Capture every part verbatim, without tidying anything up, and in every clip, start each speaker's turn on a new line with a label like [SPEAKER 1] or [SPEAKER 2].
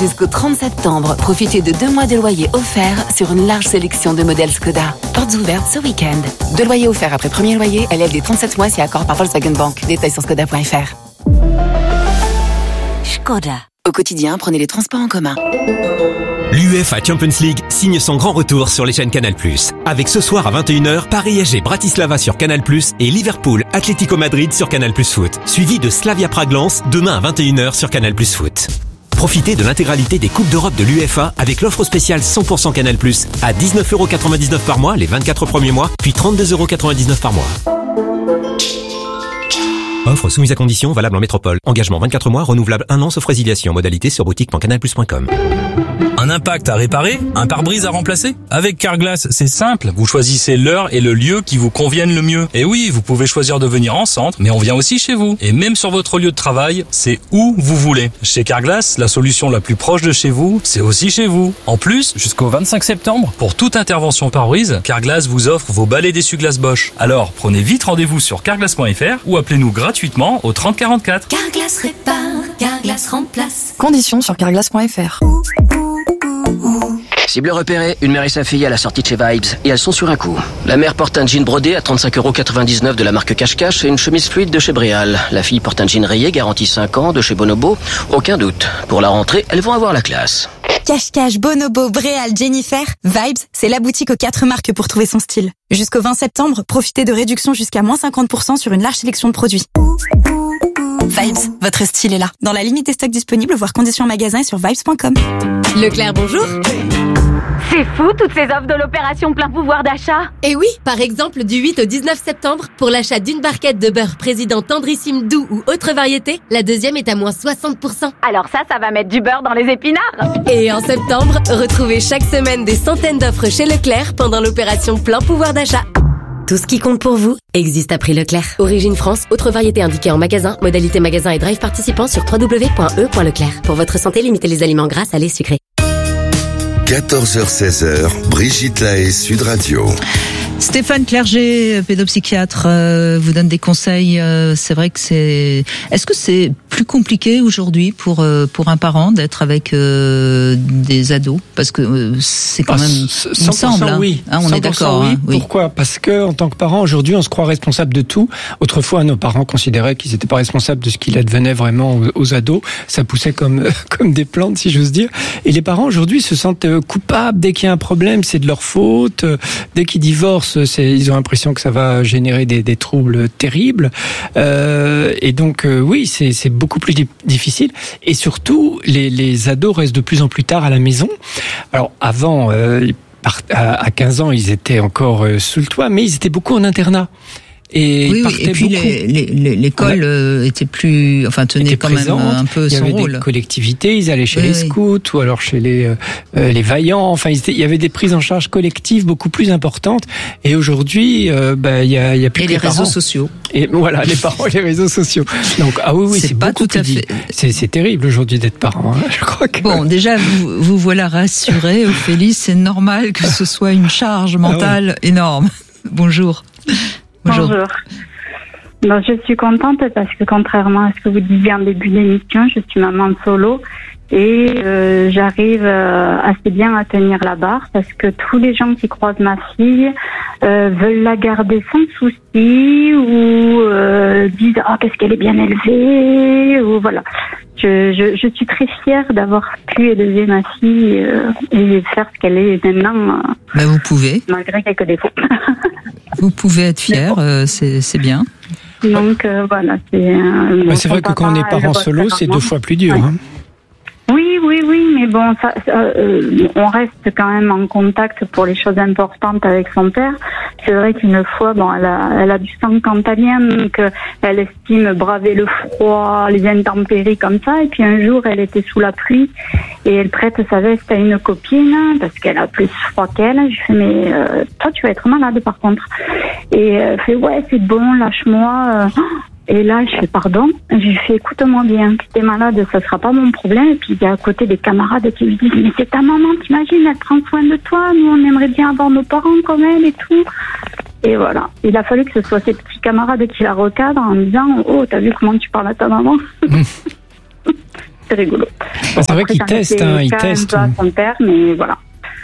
[SPEAKER 1] Jusqu'au trente septembre, profitez de deux mois de loyer offerts sur une large sélection de modèles Skoda. Portes ouvertes ce week-end. Deux loyers offerts après premier loyer, L L D trente-sept mois si accord par Volkswagen Bank. Détails sur skoda point f r. Skoda. Au quotidien, prenez les transports en commun.
[SPEAKER 2] L'UEFA Champions League signe son grand retour sur les chaînes Canal+. Avec ce soir à vingt et une heures, Paris S G Bratislava sur Canal+, et Liverpool Atlético Madrid sur Canal+ Foot. Suivi de Slavia Prague-Lens demain à vingt et une heures sur Canal+ Foot. Profitez de l'intégralité des Coupes d'Europe de l'UEFA avec l'offre spéciale cent pour cent Canal+, à dix-neuf euros quatre-vingt-dix-neuf par mois les vingt-quatre premiers mois, puis trente-deux euros quatre-vingt-dix-neuf par mois. Offre soumise à conditions, valable en métropole. Engagement vingt-quatre mois, renouvelable un an sauf résiliation. Modalité sur boutique point canal plus point com.
[SPEAKER 3] Un impact à réparer? Un pare-brise à remplacer? Avec Carglass, c'est simple. Vous choisissez l'heure et le lieu qui vous conviennent le mieux. Et oui, vous pouvez choisir de venir en centre, mais on vient aussi chez vous. Et même sur votre lieu de travail, c'est où vous voulez. Chez Carglass, la solution la plus proche de chez vous, c'est aussi chez vous. En plus, jusqu'au vingt-cinq septembre, pour toute intervention pare-brise, Carglass vous offre vos balais d'essuie-glace Bosch. Alors, prenez vite rendez-vous sur carglass point f r ou appelez-nous gratuitement au trente quarante-quatre.
[SPEAKER 4] Carglass répare, Carglass remplace.
[SPEAKER 5] Conditions sur carglass point f r.
[SPEAKER 6] Cible repérée, une mère et sa fille à la sortie de chez Vibes, et elles sont sur un coup. La mère porte un jean brodé à trente-cinq euros quatre-vingt-dix-neuf de la marque Cache Cache et une chemise fluide de chez Bréal. La fille porte un jean rayé, garantie cinq ans, de chez Bonobo. Aucun doute. Pour la rentrée, elles vont avoir la classe.
[SPEAKER 7] Cache Cache, Bonobo, Bréal, Jennifer, Vibes, c'est la boutique aux quatre marques pour trouver son style. Jusqu'au vingt septembre, profitez de réductions jusqu'à moins cinquante pour cent sur une large sélection de produits. Vibes, votre style est là. Dans la limite des stocks disponibles, voir conditions en magasin et sur vibes point com.
[SPEAKER 8] Leclerc, bonjour.
[SPEAKER 9] C'est fou toutes ces offres de l'opération plein pouvoir d'achat.
[SPEAKER 8] Et oui, par exemple du huit au dix-neuf septembre, pour l'achat d'une barquette de beurre président tendrissime doux ou autre variété, la deuxième est à moins soixante pour cent.
[SPEAKER 9] Alors ça, ça va mettre du beurre dans les épinards.
[SPEAKER 8] Et en septembre, retrouvez chaque semaine des centaines d'offres chez Leclerc pendant l'opération plein pouvoir d'achat. Tout ce qui compte pour vous existe à prix Leclerc. Origine France, autre variété indiquée en magasin, modalité magasin et drive participant sur w w w point e point leclerc. Pour votre santé, limitez les aliments gras, salés, sucrés.
[SPEAKER 10] quatorze heures seize heures, Brigitte Lahaie, Sud Radio.
[SPEAKER 11] Stéphane Clerget, pédopsychiatre, euh, vous donne des conseils. Euh, c'est vrai que c'est. Est-ce que c'est plus compliqué aujourd'hui pour euh, pour un parent d'être avec euh, des ados, parce que euh, c'est quand
[SPEAKER 12] ah,
[SPEAKER 11] même. Il me semble, hein,
[SPEAKER 12] oui.
[SPEAKER 11] hein, on est d'accord.
[SPEAKER 12] Oui.
[SPEAKER 11] Hein, oui.
[SPEAKER 12] Pourquoi ? Parce que en tant que parent, aujourd'hui, on se croit responsable de tout. Autrefois, nos parents considéraient qu'ils n'étaient pas responsables de ce qu'il advenait vraiment aux, aux ados. Ça poussait comme comme des plantes, si j'ose dire. Et les parents aujourd'hui se sentent coupables dès qu'il y a un problème, c'est de leur faute. Dès qu'ils divorcent, c'est, ils ont l'impression que ça va générer des, des troubles terribles. Euh, et donc, euh, oui, c'est, c'est beaucoup plus di- difficile. Et surtout, les, les ados restent de plus en plus tard à la maison. Alors, avant, euh, à quinze ans, ils étaient encore sous le toit, mais ils étaient beaucoup en internat. Et,
[SPEAKER 11] oui, oui, et puis les, les, les, l'école ouais. euh, était plus, enfin tenait quand présente, même un peu son rôle.
[SPEAKER 12] Il y avait rôle. Des collectivités, ils allaient chez oui, les scouts oui. ou alors chez les euh, les vaillants. Enfin, ils étaient, il y avait des prises en charge collectives beaucoup plus importantes. Et aujourd'hui, euh, bah il y a il y a plus
[SPEAKER 11] et
[SPEAKER 12] que
[SPEAKER 11] les
[SPEAKER 12] les
[SPEAKER 11] réseaux
[SPEAKER 12] parents.
[SPEAKER 11] sociaux.
[SPEAKER 12] Et voilà, les parents et les réseaux sociaux. Donc ah oui oui, c'est, c'est pas tout à fait. C'est, c'est terrible aujourd'hui d'être parent. Hein, je crois que.
[SPEAKER 11] Bon, déjà vous vous voilà rassurée, Ophélie. C'est normal que ce soit une charge mentale ah ouais. énorme. Bonjour.
[SPEAKER 13] Bonjour. Bonjour. Donc, je suis contente parce que contrairement à ce que vous disiez en début d'émission, je suis maman solo et euh, j'arrive euh, assez bien à tenir la barre parce que tous les gens qui croisent ma fille euh, veulent la garder sans souci ou euh, disent ah oh, qu'est-ce qu'elle est bien élevée ou voilà. Je, je, je suis très fière d'avoir pu élever ma fille euh, et faire ce qu'elle est maintenant. Euh,
[SPEAKER 11] ben vous pouvez.
[SPEAKER 13] Malgré quelques défauts.
[SPEAKER 11] Vous pouvez être fière, euh, c'est, c'est bien.
[SPEAKER 13] Donc euh, voilà, c'est. Euh,
[SPEAKER 12] bon, c'est vrai que quand on est parent solo, c'est deux fois plus dur. Ouais. Hein.
[SPEAKER 13] Oui, oui, oui, mais bon, ça, ça, euh, on reste quand même en contact pour les choses importantes avec son père. C'est vrai qu'une fois, bon, elle a, elle a du sang cantalien, donc euh, elle estime braver le froid, les intempéries comme ça. Et puis un jour, elle était sous la pluie et elle prête sa veste à une copine parce qu'elle a plus froid qu'elle. Je lui fais mais euh, toi, tu vas être malade par contre. Et elle fait ouais, c'est bon, lâche-moi. Euh, Et là, je fais pardon. Je lui fais écoute-moi bien, si t'es malade, ça sera pas mon problème. Et puis il y a à côté des camarades qui lui disent mais c'est ta maman, t'imagines, elle prend soin de toi. Nous, on aimerait bien avoir nos parents comme elle et tout. Et voilà. Il a fallu que ce soit ces petits camarades qui la recadrent en disant oh, t'as vu comment tu parles à ta maman. c'est rigolo.
[SPEAKER 12] Bah, c'est vrai qu'il teste, hein, il teste.
[SPEAKER 13] Un peu à son père, mais voilà.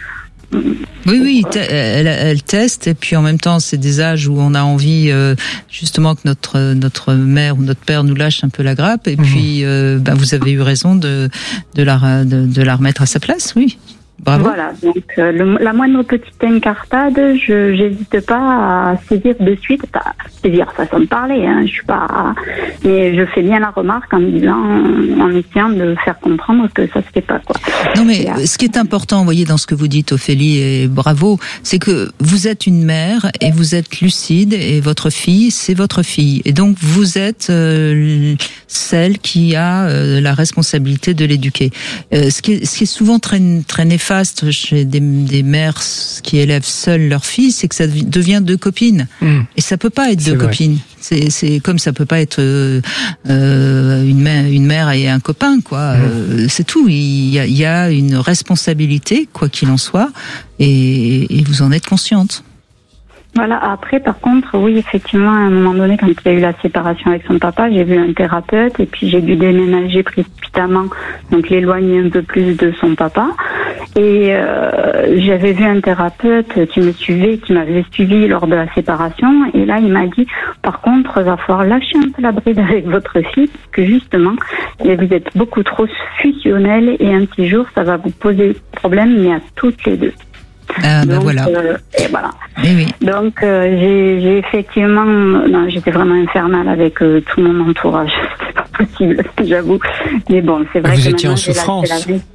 [SPEAKER 11] Oui, oui, elle, elle teste, et puis en même temps, c'est des âges où on a envie euh, justement que notre notre mère ou notre père nous lâche un peu la grappe, et mmh. puis euh, ben, vous avez eu raison de de la de, de la remettre à sa place, oui. Bravo.
[SPEAKER 13] Voilà, donc euh, le, la moindre petite incartade, je j'hésite pas à saisir de suite, pas saisir façon de parler, hein, je suis pas, mais je fais bien la remarque en disant, en essayant de faire comprendre que ça se fait pas, quoi.
[SPEAKER 11] Non mais et, ce qui est important, vous voyez, dans ce que vous dites, Ophélie, et bravo, c'est que vous êtes une mère et vous êtes lucide, et votre fille, c'est votre fille, et donc vous êtes euh, celle qui a euh, la responsabilité de l'éduquer. Euh, ce qui est, ce qui est souvent très très néfaste chez des, des mères qui élèvent seules leurs filles, c'est que ça devient deux copines. Mmh. Et ça peut pas être deux copines. C'est, c'est comme ça peut pas être euh, une, mère, une mère et un copain, quoi. Mmh. Euh, c'est tout. Il y, a, il y a une responsabilité, quoi qu'il en soit, et, et vous en êtes consciente.
[SPEAKER 13] Voilà, après, par contre, oui, effectivement, à un moment donné, quand il y a eu la séparation avec son papa, j'ai vu un thérapeute, et puis j'ai dû déménager précipitamment, donc l'éloigner un peu plus de son papa. Et euh, j'avais vu un thérapeute qui me suivait, qui m'avait suivi lors de la séparation, et là, il m'a dit, par contre, il va falloir lâcher un peu la bride avec votre fille, parce que justement, vous êtes beaucoup trop fusionnels, et un petit jour, ça va vous poser problème, mais à toutes les deux.
[SPEAKER 11] Ah, ben
[SPEAKER 13] donc,
[SPEAKER 11] voilà.
[SPEAKER 13] Euh, et voilà.
[SPEAKER 11] Et oui.
[SPEAKER 13] Donc euh, j'ai, j'ai effectivement, non, j'étais vraiment infernale avec euh, tout mon entourage. C'était pas possible, j'avoue. Mais bon, c'est vrai.
[SPEAKER 12] Vous
[SPEAKER 13] que
[SPEAKER 12] étiez en
[SPEAKER 13] j'ai
[SPEAKER 12] souffrance.
[SPEAKER 13] lâché la vie.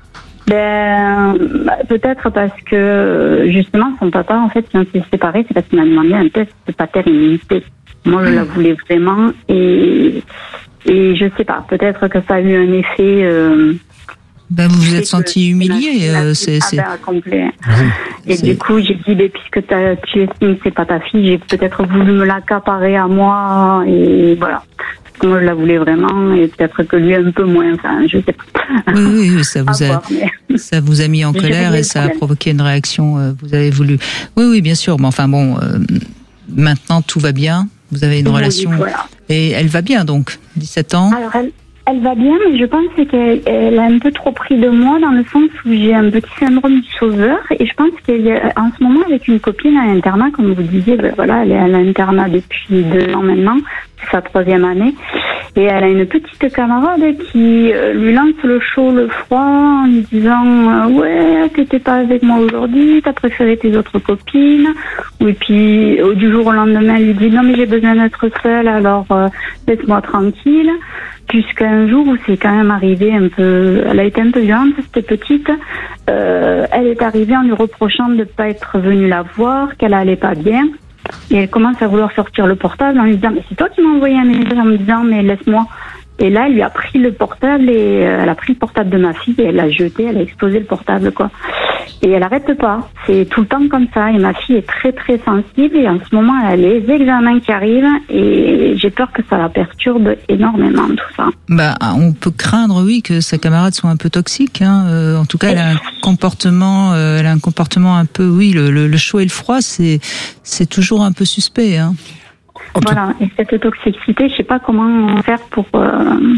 [SPEAKER 13] Ben bah, peut-être parce que justement son papa, en fait, quand il s'est séparé, c'est parce qu'il m'a demandé un test de paternité. Moi, je mmh. la voulais vraiment, et et je sais pas. Peut-être que ça a eu un effet. Euh,
[SPEAKER 11] Ben vous vous êtes senti humilié, euh, c'est, c'est...
[SPEAKER 13] Ah ben, complet.
[SPEAKER 11] Oui,
[SPEAKER 13] et
[SPEAKER 11] c'est...
[SPEAKER 13] du coup, j'ai dit, ben, puisque t'as, tu estimes que c'est pas ta fille, j'ai peut-être voulu me l'accaparer à moi, et voilà. Parce que moi, je la voulais vraiment, et peut-être que lui un peu moins, enfin, je sais pas.
[SPEAKER 11] Oui, oui, oui, ça vous a,
[SPEAKER 13] voir, mais...
[SPEAKER 11] ça vous a mis en colère, et ça a provoqué une réaction, euh, vous avez voulu... Oui, oui, bien sûr, mais enfin bon, euh, maintenant tout va bien, vous avez une oui, relation, voilà. Et elle va bien donc, dix-sept ans.
[SPEAKER 13] Alors, elle... Elle va bien, mais je pense qu'elle elle a un peu trop pris de moi, dans le sens où j'ai un petit syndrome du sauveur, et je pense qu'en ce moment, avec une copine à l'internat, comme vous disiez, ben voilà, elle est à l'internat depuis deux ans maintenant, c'est sa troisième année, et elle a une petite camarade qui euh, lui lance le chaud, le froid, en lui disant euh, ouais, t'étais pas avec moi aujourd'hui, t'as préféré tes autres copines, et puis euh, du jour au lendemain, elle lui dit non mais j'ai besoin d'être seule, alors euh, laisse-moi tranquille. Jusqu'à un jour où c'est quand même arrivé un peu, elle a été un peu violente, cette petite. Euh, elle est arrivée en lui reprochant de ne pas être venue la voir, qu'elle allait pas bien. Et elle commence à vouloir sortir le portable en lui disant, mais c'est toi qui m'as envoyé un message en me disant, mais laisse-moi. Et là, elle lui a pris le portable, et euh, elle a pris le portable de ma fille, et elle l'a jeté, elle a explosé le portable, quoi. Et elle arrête pas. C'est tout le temps comme ça. Et ma fille est très très sensible, et en ce moment, elle a les examens qui arrivent, et j'ai peur que ça la perturbe énormément, tout ça.
[SPEAKER 11] Bah, on peut craindre, oui, que sa camarade soit un peu toxique, hein. Euh, en tout cas, elle a un comportement, euh, elle a un comportement un peu, oui, le, le, le chaud et le froid, c'est, c'est toujours un peu suspect, hein.
[SPEAKER 13] Voilà, et cette toxicité, je sais pas comment faire pour euh,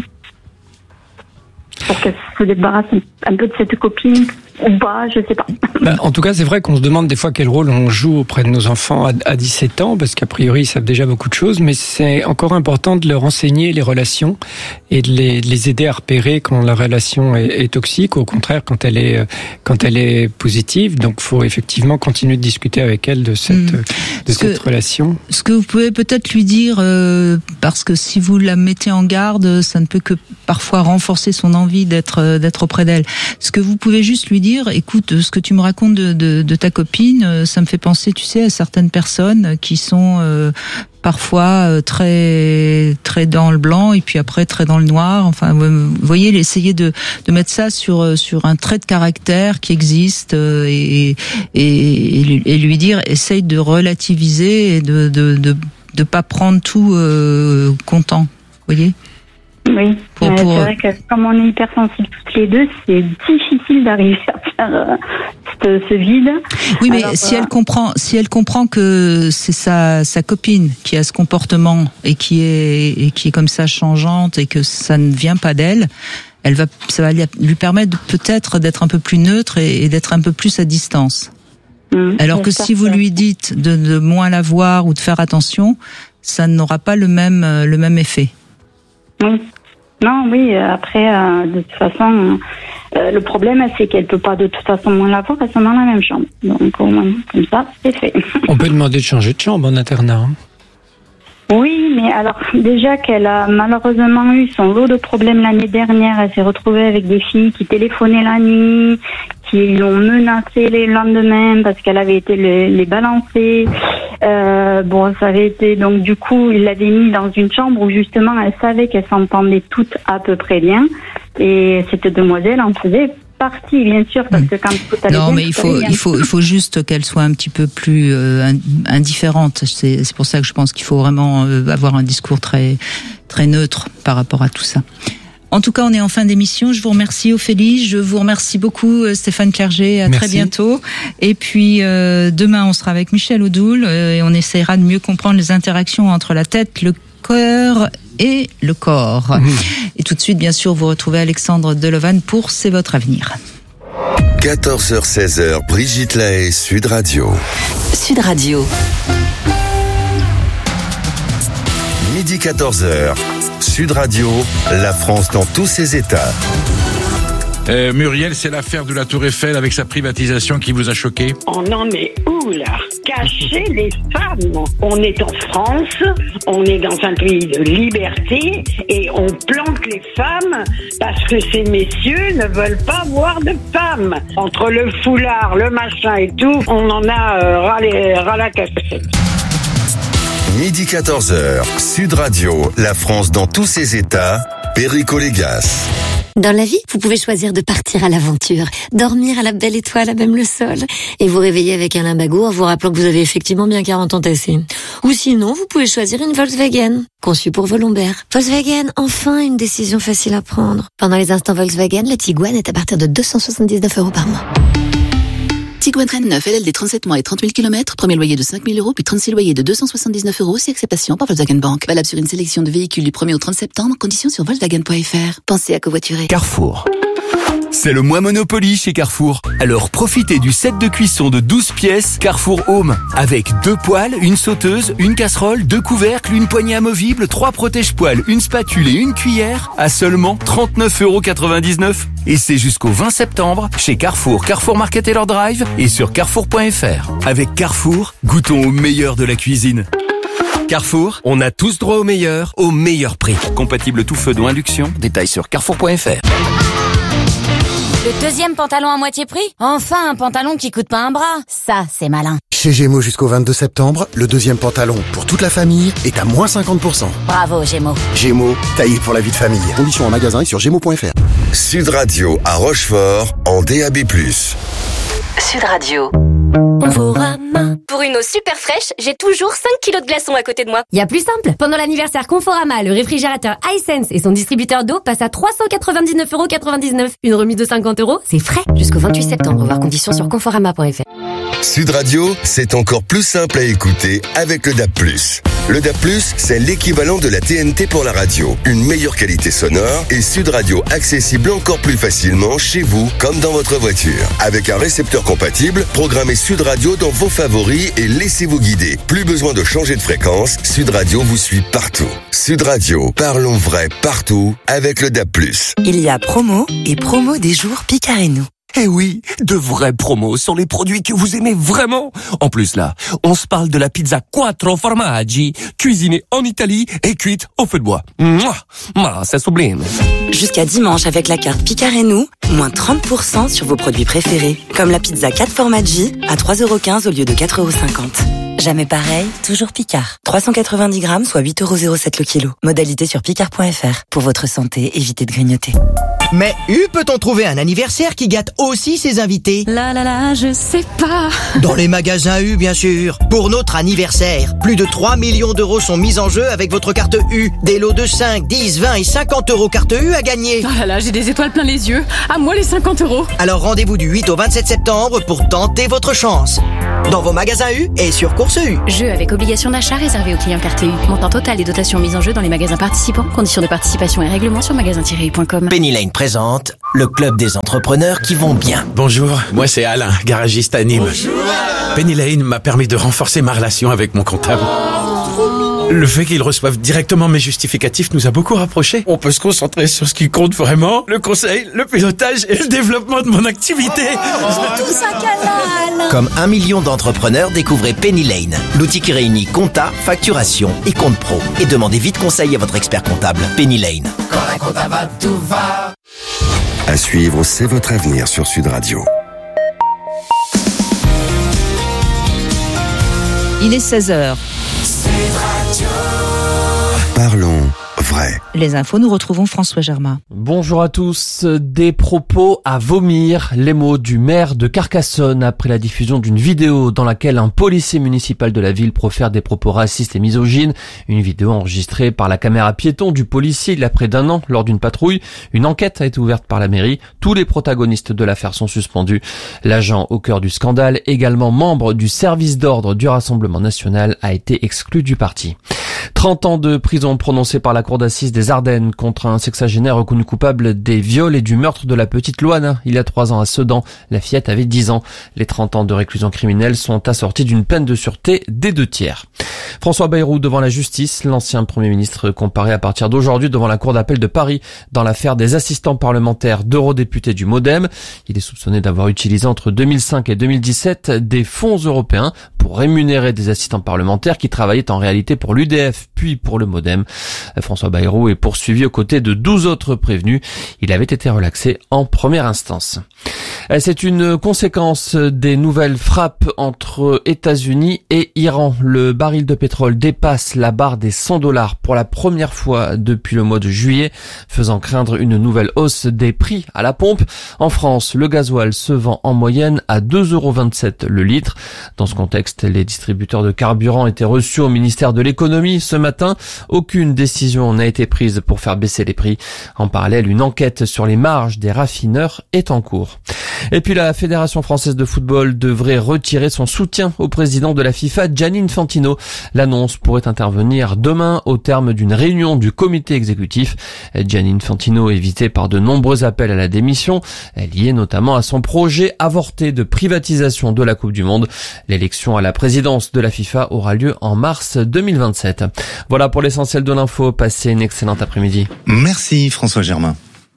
[SPEAKER 13] pour qu'elle se débarrasse un peu de cette copine ou pas, je sais pas.
[SPEAKER 12] Ben, en tout cas, c'est vrai qu'on se demande des fois quel rôle on joue auprès de nos enfants à, à dix-sept ans, parce qu'a priori, ils savent déjà beaucoup de choses, mais c'est encore important de leur enseigner les relations et de les, de les aider à repérer quand la relation est, est toxique, ou au contraire, quand elle est, quand elle est positive. Donc, il faut effectivement continuer de discuter avec elle de cette, mmh. de cette
[SPEAKER 11] que,
[SPEAKER 12] relation.
[SPEAKER 11] Ce que vous pouvez peut-être lui dire, euh, parce que si vous la mettez en garde, ça ne peut que parfois renforcer son envie d'être, d'être auprès d'elle. Ce que vous pouvez juste lui dire, écoute, ce que tu me racontes de, de, de ta copine, ça me fait penser, tu sais, à certaines personnes qui sont euh, parfois très très dans le blanc, et puis après très dans le noir. Enfin, vous voyez, essayer de de mettre ça sur sur un trait de caractère qui existe, et et, et lui dire, essaye de relativiser et de de de, de pas prendre tout euh, content. Vous voyez?
[SPEAKER 13] Oui, pour, pour... c'est vrai que comme on est hypersensibles toutes les deux, c'est difficile d'arriver à faire euh, ce, ce vide.
[SPEAKER 11] Oui, mais Alors, si euh... elle comprend, si elle comprend que c'est sa sa copine qui a ce comportement et qui est et qui est comme ça changeante, et que ça ne vient pas d'elle, elle va, ça va lui permettre peut-être d'être un peu plus neutre et, et d'être un peu plus à distance. Mmh, Alors que si vous lui dites de, de moins la voir ou de faire attention, ça n'aura pas le même le même effet.
[SPEAKER 13] Oui. Non, oui. Après, euh, de toute façon, euh, le problème, c'est qu'elle peut pas de toute façon moins la voir. Elles sont dans la même chambre. Donc au moins comme ça, c'est fait.
[SPEAKER 12] On peut demander de changer de chambre en internat. Hein.
[SPEAKER 13] Oui, mais alors déjà qu'elle a malheureusement eu son lot de problèmes l'année dernière. Elle s'est retrouvée avec des filles qui téléphonaient la nuit, qui l'ont menacée les lendemains parce qu'elle avait été les, les balancer. Euh, bon, ça avait été donc du coup, il l'avait mis dans une chambre où justement elle savait qu'elles s'entendaient toutes à peu près bien. Et cette demoiselle en faisait partie, bien sûr, parce que quand tout allait
[SPEAKER 11] non,
[SPEAKER 13] bien,
[SPEAKER 11] mais il faut, il faut, il faut juste qu'elle soit un petit peu plus euh, indifférente. C'est, c'est pour ça que je pense qu'il faut vraiment euh, avoir un discours très, très neutre par rapport à tout ça. En tout cas, on est en fin d'émission. Je vous remercie, Ophélie. Je vous remercie beaucoup, Stéphane Clerget. À Merci. Très bientôt. Et puis, euh, demain, on sera avec Michel Odoul euh, et on essaiera de mieux comprendre les interactions entre la tête, le cœur et le corps. Mmh. Et tout de suite, bien sûr, vous retrouvez Alexandre Delovan pour C'est votre avenir.
[SPEAKER 10] quatorze heures seize heures, Brigitte Lahaye, Sud Radio.
[SPEAKER 1] Sud Radio.
[SPEAKER 10] Midi quatorze heures, Sud Radio, la France dans tous ses états.
[SPEAKER 14] Euh, Muriel, c'est l'affaire de la Tour Eiffel avec sa privatisation qui vous a choqué?
[SPEAKER 15] On en est où là? Cacher les femmes. On est en France, on est dans un pays de liberté et on planque les femmes parce que ces messieurs ne veulent pas voir de femmes. Entre le foulard, le machin et tout, on en a euh, ras, les, ras la cassette.
[SPEAKER 10] Midi quatorze heures, Sud Radio, la France dans tous ses états, Perico Légas.
[SPEAKER 16] Dans la vie, vous pouvez choisir de partir à l'aventure, dormir à la belle étoile à même le sol, et vous réveiller avec un limbago en vous rappelant que vous avez effectivement bien quarante ans tassés. Ou sinon, vous pouvez choisir une Volkswagen, conçue pour vos lombaires. Volkswagen, enfin une décision facile à prendre. Pendant les instants Volkswagen, le Tiguan est à partir de deux cent soixante-dix-neuf euros par mois.
[SPEAKER 1] Tiguan Traîne neuf, L L D trente-sept mois et trente mille kilomètres, premier loyer de cinq mille euros, puis trente-six loyers de deux cent soixante-dix-neuf euros, si acceptation par Volkswagen Bank. Valable sur une sélection de véhicules du premier au trente septembre, conditions sur Volkswagen point F R. Pensez à covoiturer.
[SPEAKER 17] Carrefour. C'est le mois Monopoly chez Carrefour. Alors profitez du set de cuisson de douze pièces Carrefour Home. Avec deux poêles, une sauteuse, une casserole, deux couvercles, une poignée amovible, trois protège-poêles, une spatule et une cuillère à seulement trente-neuf euros quatre-vingt-dix-neuf. Et c'est jusqu'au vingt septembre chez Carrefour, Carrefour Market et leur drive et sur carrefour point F R. Avec Carrefour, goûtons au meilleur de la cuisine.
[SPEAKER 2] Carrefour, on a tous droit au meilleur, au meilleur prix.
[SPEAKER 17] Compatible tout feu dont induction, détails sur carrefour point F R.
[SPEAKER 18] Le deuxième pantalon à moitié prix? Enfin, un pantalon qui coûte pas un bras. Ça, c'est malin.
[SPEAKER 19] Chez Gémeaux jusqu'au vingt-deux septembre, le deuxième pantalon pour toute la famille est à moins cinquante pour cent.
[SPEAKER 18] Bravo, Gémeaux.
[SPEAKER 19] Gémeaux, taillé pour la vie de famille. Conditions en magasin et sur gémeaux point F R.
[SPEAKER 10] Sud Radio à Rochefort en D A B plus.
[SPEAKER 1] Sud Radio.
[SPEAKER 8] Conforama. Pour une eau super fraîche, j'ai toujours cinq kilos de glaçons à côté de moi.
[SPEAKER 20] Il y a plus simple. Pendant l'anniversaire Conforama, le réfrigérateur iSense et son distributeur d'eau passent à trois cent quatre-vingt-dix-neuf euros quatre-vingt-dix-neuf. Une remise de cinquante euros, c'est frais. Jusqu'au vingt-huit septembre, voir conditions sur conforama point F R.
[SPEAKER 10] Sud Radio, c'est encore plus simple à écouter avec le D A B plus. Le D A B plus, c'est l'équivalent de la T N T pour la radio. Une meilleure qualité sonore et Sud Radio accessible encore plus facilement chez vous comme dans votre voiture. Avec un récepteur compatible, programmez Sud Radio dans vos favoris et laissez-vous guider. Plus besoin de changer de fréquence, Sud Radio vous suit partout. Sud Radio, parlons vrai partout avec le D A B plus.
[SPEAKER 21] Il y a promo et promo des jours Picarenou.
[SPEAKER 22] Eh oui, de vraies promos sur les produits que vous aimez vraiment. En plus là, on se parle de la pizza quattro formaggi, cuisinée en Italie et cuite au feu de bois. Mouah, ah, c'est sublime.
[SPEAKER 21] Jusqu'à dimanche avec la carte Picarenou, moins trente pour cent sur vos produits préférés. Comme la pizza quatre formaggi à trois euros quinze au lieu de quatre euros cinquante. Jamais pareil, toujours Picard. trois cent quatre-vingt-dix grammes, soit huit euros zéro sept le kilo. Modalité sur picard point F R. Pour votre santé, évitez de grignoter.
[SPEAKER 23] Mais U peut-on trouver un anniversaire qui gâte aussi ses invités?
[SPEAKER 24] Là là là, je sais pas.
[SPEAKER 23] Dans les magasins U, bien sûr. Pour notre anniversaire, plus de trois millions d'euros sont mis en jeu avec votre carte U. Des lots de cinq, dix, vingt et cinquante euros carte U à gagner.
[SPEAKER 24] Oh là là, j'ai des étoiles plein les yeux. À moi les cinquante euros.
[SPEAKER 23] Alors rendez-vous du huit au vingt-sept septembre pour tenter votre chance. Dans vos magasins U et sur course Force U.
[SPEAKER 24] Jeu avec obligation d'achat réservé aux clients carte U. Montant total des dotations mises en jeu dans les magasins participants. Conditions de participation et règlements sur magasin tiret u point com.
[SPEAKER 23] Penny Lane présente le club des entrepreneurs qui vont bien.
[SPEAKER 3] Bonjour, moi c'est Alain, garagiste à Nîmes. Bonjour Alain. Penny Lane m'a permis de renforcer ma relation avec mon comptable. Le fait qu'ils reçoivent directement mes justificatifs nous a beaucoup rapprochés. On peut se concentrer sur ce qui compte vraiment, le conseil, le pilotage et le développement de mon activité.
[SPEAKER 23] Tout ça câlin. Comme un million d'entrepreneurs, découvrez Penny Lane, l'outil qui réunit compta, facturation et compte pro. Et demandez vite conseil à votre expert comptable. Penny Lane.
[SPEAKER 4] Quand un comptable va, tout va.
[SPEAKER 10] À suivre, c'est votre avenir sur Sud Radio.
[SPEAKER 11] Il est seize heures.
[SPEAKER 10] Parlons vrai.
[SPEAKER 11] Les infos, nous retrouvons François Germain.
[SPEAKER 5] Bonjour à tous. Des propos à vomir, les mots du maire de Carcassonne après la diffusion d'une vidéo dans laquelle un policier municipal de la ville profère des propos racistes et misogynes. Une vidéo enregistrée par la caméra piéton du policier il y a près d'un an lors d'une patrouille. Une enquête a été ouverte par la mairie. Tous les protagonistes de l'affaire sont suspendus. L'agent au cœur du scandale, également membre du service d'ordre du Rassemblement national, a été exclu du parti. trente ans de prison prononcés par la cour d'assises des Ardennes contre un sexagénaire reconnu coupable des viols et du meurtre de la petite Loana il y a trois ans à Sedan. La fillette avait dix ans. Les trente ans de réclusion criminelle sont assortis d'une peine de sûreté des deux tiers. François Bayrou devant la justice. L'ancien Premier ministre comparé à partir d'aujourd'hui devant la cour d'appel de Paris dans l'affaire des assistants parlementaires d'eurodéputés du MoDem. Il est soupçonné d'avoir utilisé entre deux mille cinq et deux mille dix-sept des fonds européens pour rémunérer des assistants parlementaires qui travaillaient en réalité pour l'U D F puis pour le MoDem. François Bayrou est poursuivi aux côtés de douze autres prévenus. Il avait été relaxé en première instance. C'est une conséquence des nouvelles frappes entre États-Unis et Iran. Le baril de pétrole dépasse la barre des cent dollars pour la première fois depuis le mois de juillet, faisant craindre une nouvelle hausse des prix à la pompe. En France, le gasoil se vend en moyenne à deux euros vingt-sept le litre. Dans ce contexte, les distributeurs de carburant étaient reçus au ministère de l'économie ce matin. Aucune décision n'a été prise pour faire baisser les prix. En parallèle, une enquête sur les marges des raffineurs est en cours. Et puis la Fédération française de football devrait retirer son soutien au président de la FIFA, Gianni Infantino. L'annonce pourrait intervenir demain au terme d'une réunion du comité exécutif. Gianni Infantino est visé par de nombreux appels à la démission, liés notamment à son projet avorté de privatisation de la Coupe du Monde. L'élection à la présidence de la FIFA aura lieu en mars deux mille vingt-sept. Voilà pour l'essentiel de l'info. Passez une excellente après-midi.
[SPEAKER 6] Merci François Germain.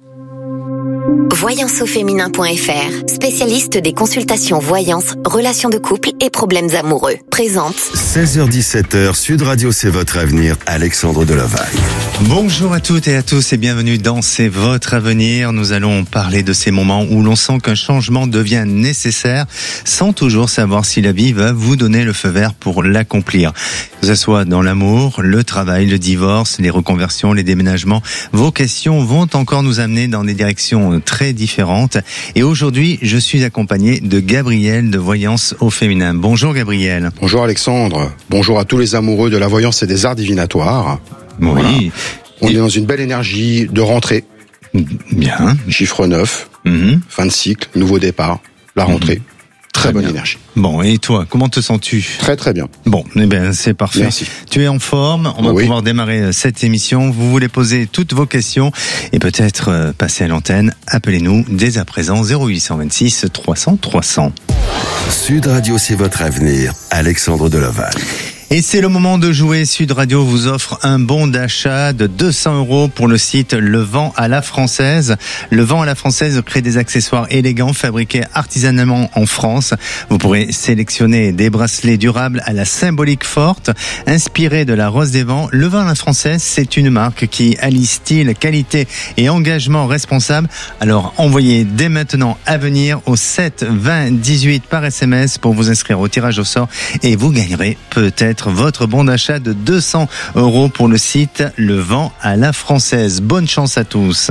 [SPEAKER 25] voyance au féminin point f r, spécialiste des consultations voyance, relations de couple et problèmes amoureux. Présente.
[SPEAKER 10] seize heures dix-sept heures, Sud Radio, c'est votre avenir. Alexandre Delovaille.
[SPEAKER 6] Bonjour à toutes et à tous et bienvenue dans C'est votre avenir. Nous allons parler de ces moments où l'on sent qu'un changement devient nécessaire sans toujours savoir si la vie va vous donner le feu vert pour l'accomplir. Que ce soit dans l'amour, le travail, le divorce, les reconversions, les déménagements, vos questions vont encore nous amener dans des directions très différentes. Et aujourd'hui, je suis accompagné de Gabriel de Voyance au féminin. Bonjour Gabriel.
[SPEAKER 26] Bonjour Alexandre. Bonjour à tous les amoureux de la voyance et des arts divinatoires.
[SPEAKER 6] Oui.
[SPEAKER 26] Voilà. On et... est dans une belle énergie de rentrée.
[SPEAKER 6] Bien.
[SPEAKER 26] Chiffre neuf.
[SPEAKER 6] Mm-hmm.
[SPEAKER 26] Fin de cycle, nouveau départ, la rentrée. Mm-hmm. Très, très bonne bien. énergie.
[SPEAKER 6] Bon, et toi, comment te sens-tu ?
[SPEAKER 26] Très très bien.
[SPEAKER 6] Bon, eh ben c'est parfait.
[SPEAKER 26] Merci.
[SPEAKER 6] Tu es en forme, on va
[SPEAKER 26] oui.
[SPEAKER 6] pouvoir démarrer cette émission. Vous voulez poser toutes vos questions et peut-être passer à l'antenne. Appelez-nous dès à présent zéro huit cent vingt-six trois cents trois cents.
[SPEAKER 10] Sud Radio, c'est votre avenir. Alexandre Delovalle.
[SPEAKER 6] Et c'est le moment de jouer. Sud Radio vous offre un bon d'achat de deux cents euros pour le site Le Vent à la Française. Le Vent à la Française crée des accessoires élégants fabriqués artisanalement en France. Vous pourrez sélectionner des bracelets durables à la symbolique forte, inspirés de la Rose des Vents. Le Vent à la Française, c'est une marque qui allie style, qualité et engagement responsable. Alors envoyez dès maintenant à venir au sept vingt dix-huit par S M S pour vous inscrire au tirage au sort et vous gagnerez peut-être votre bon d'achat de deux cents euros pour le site Le Vent à la Française. Bonne chance à tous.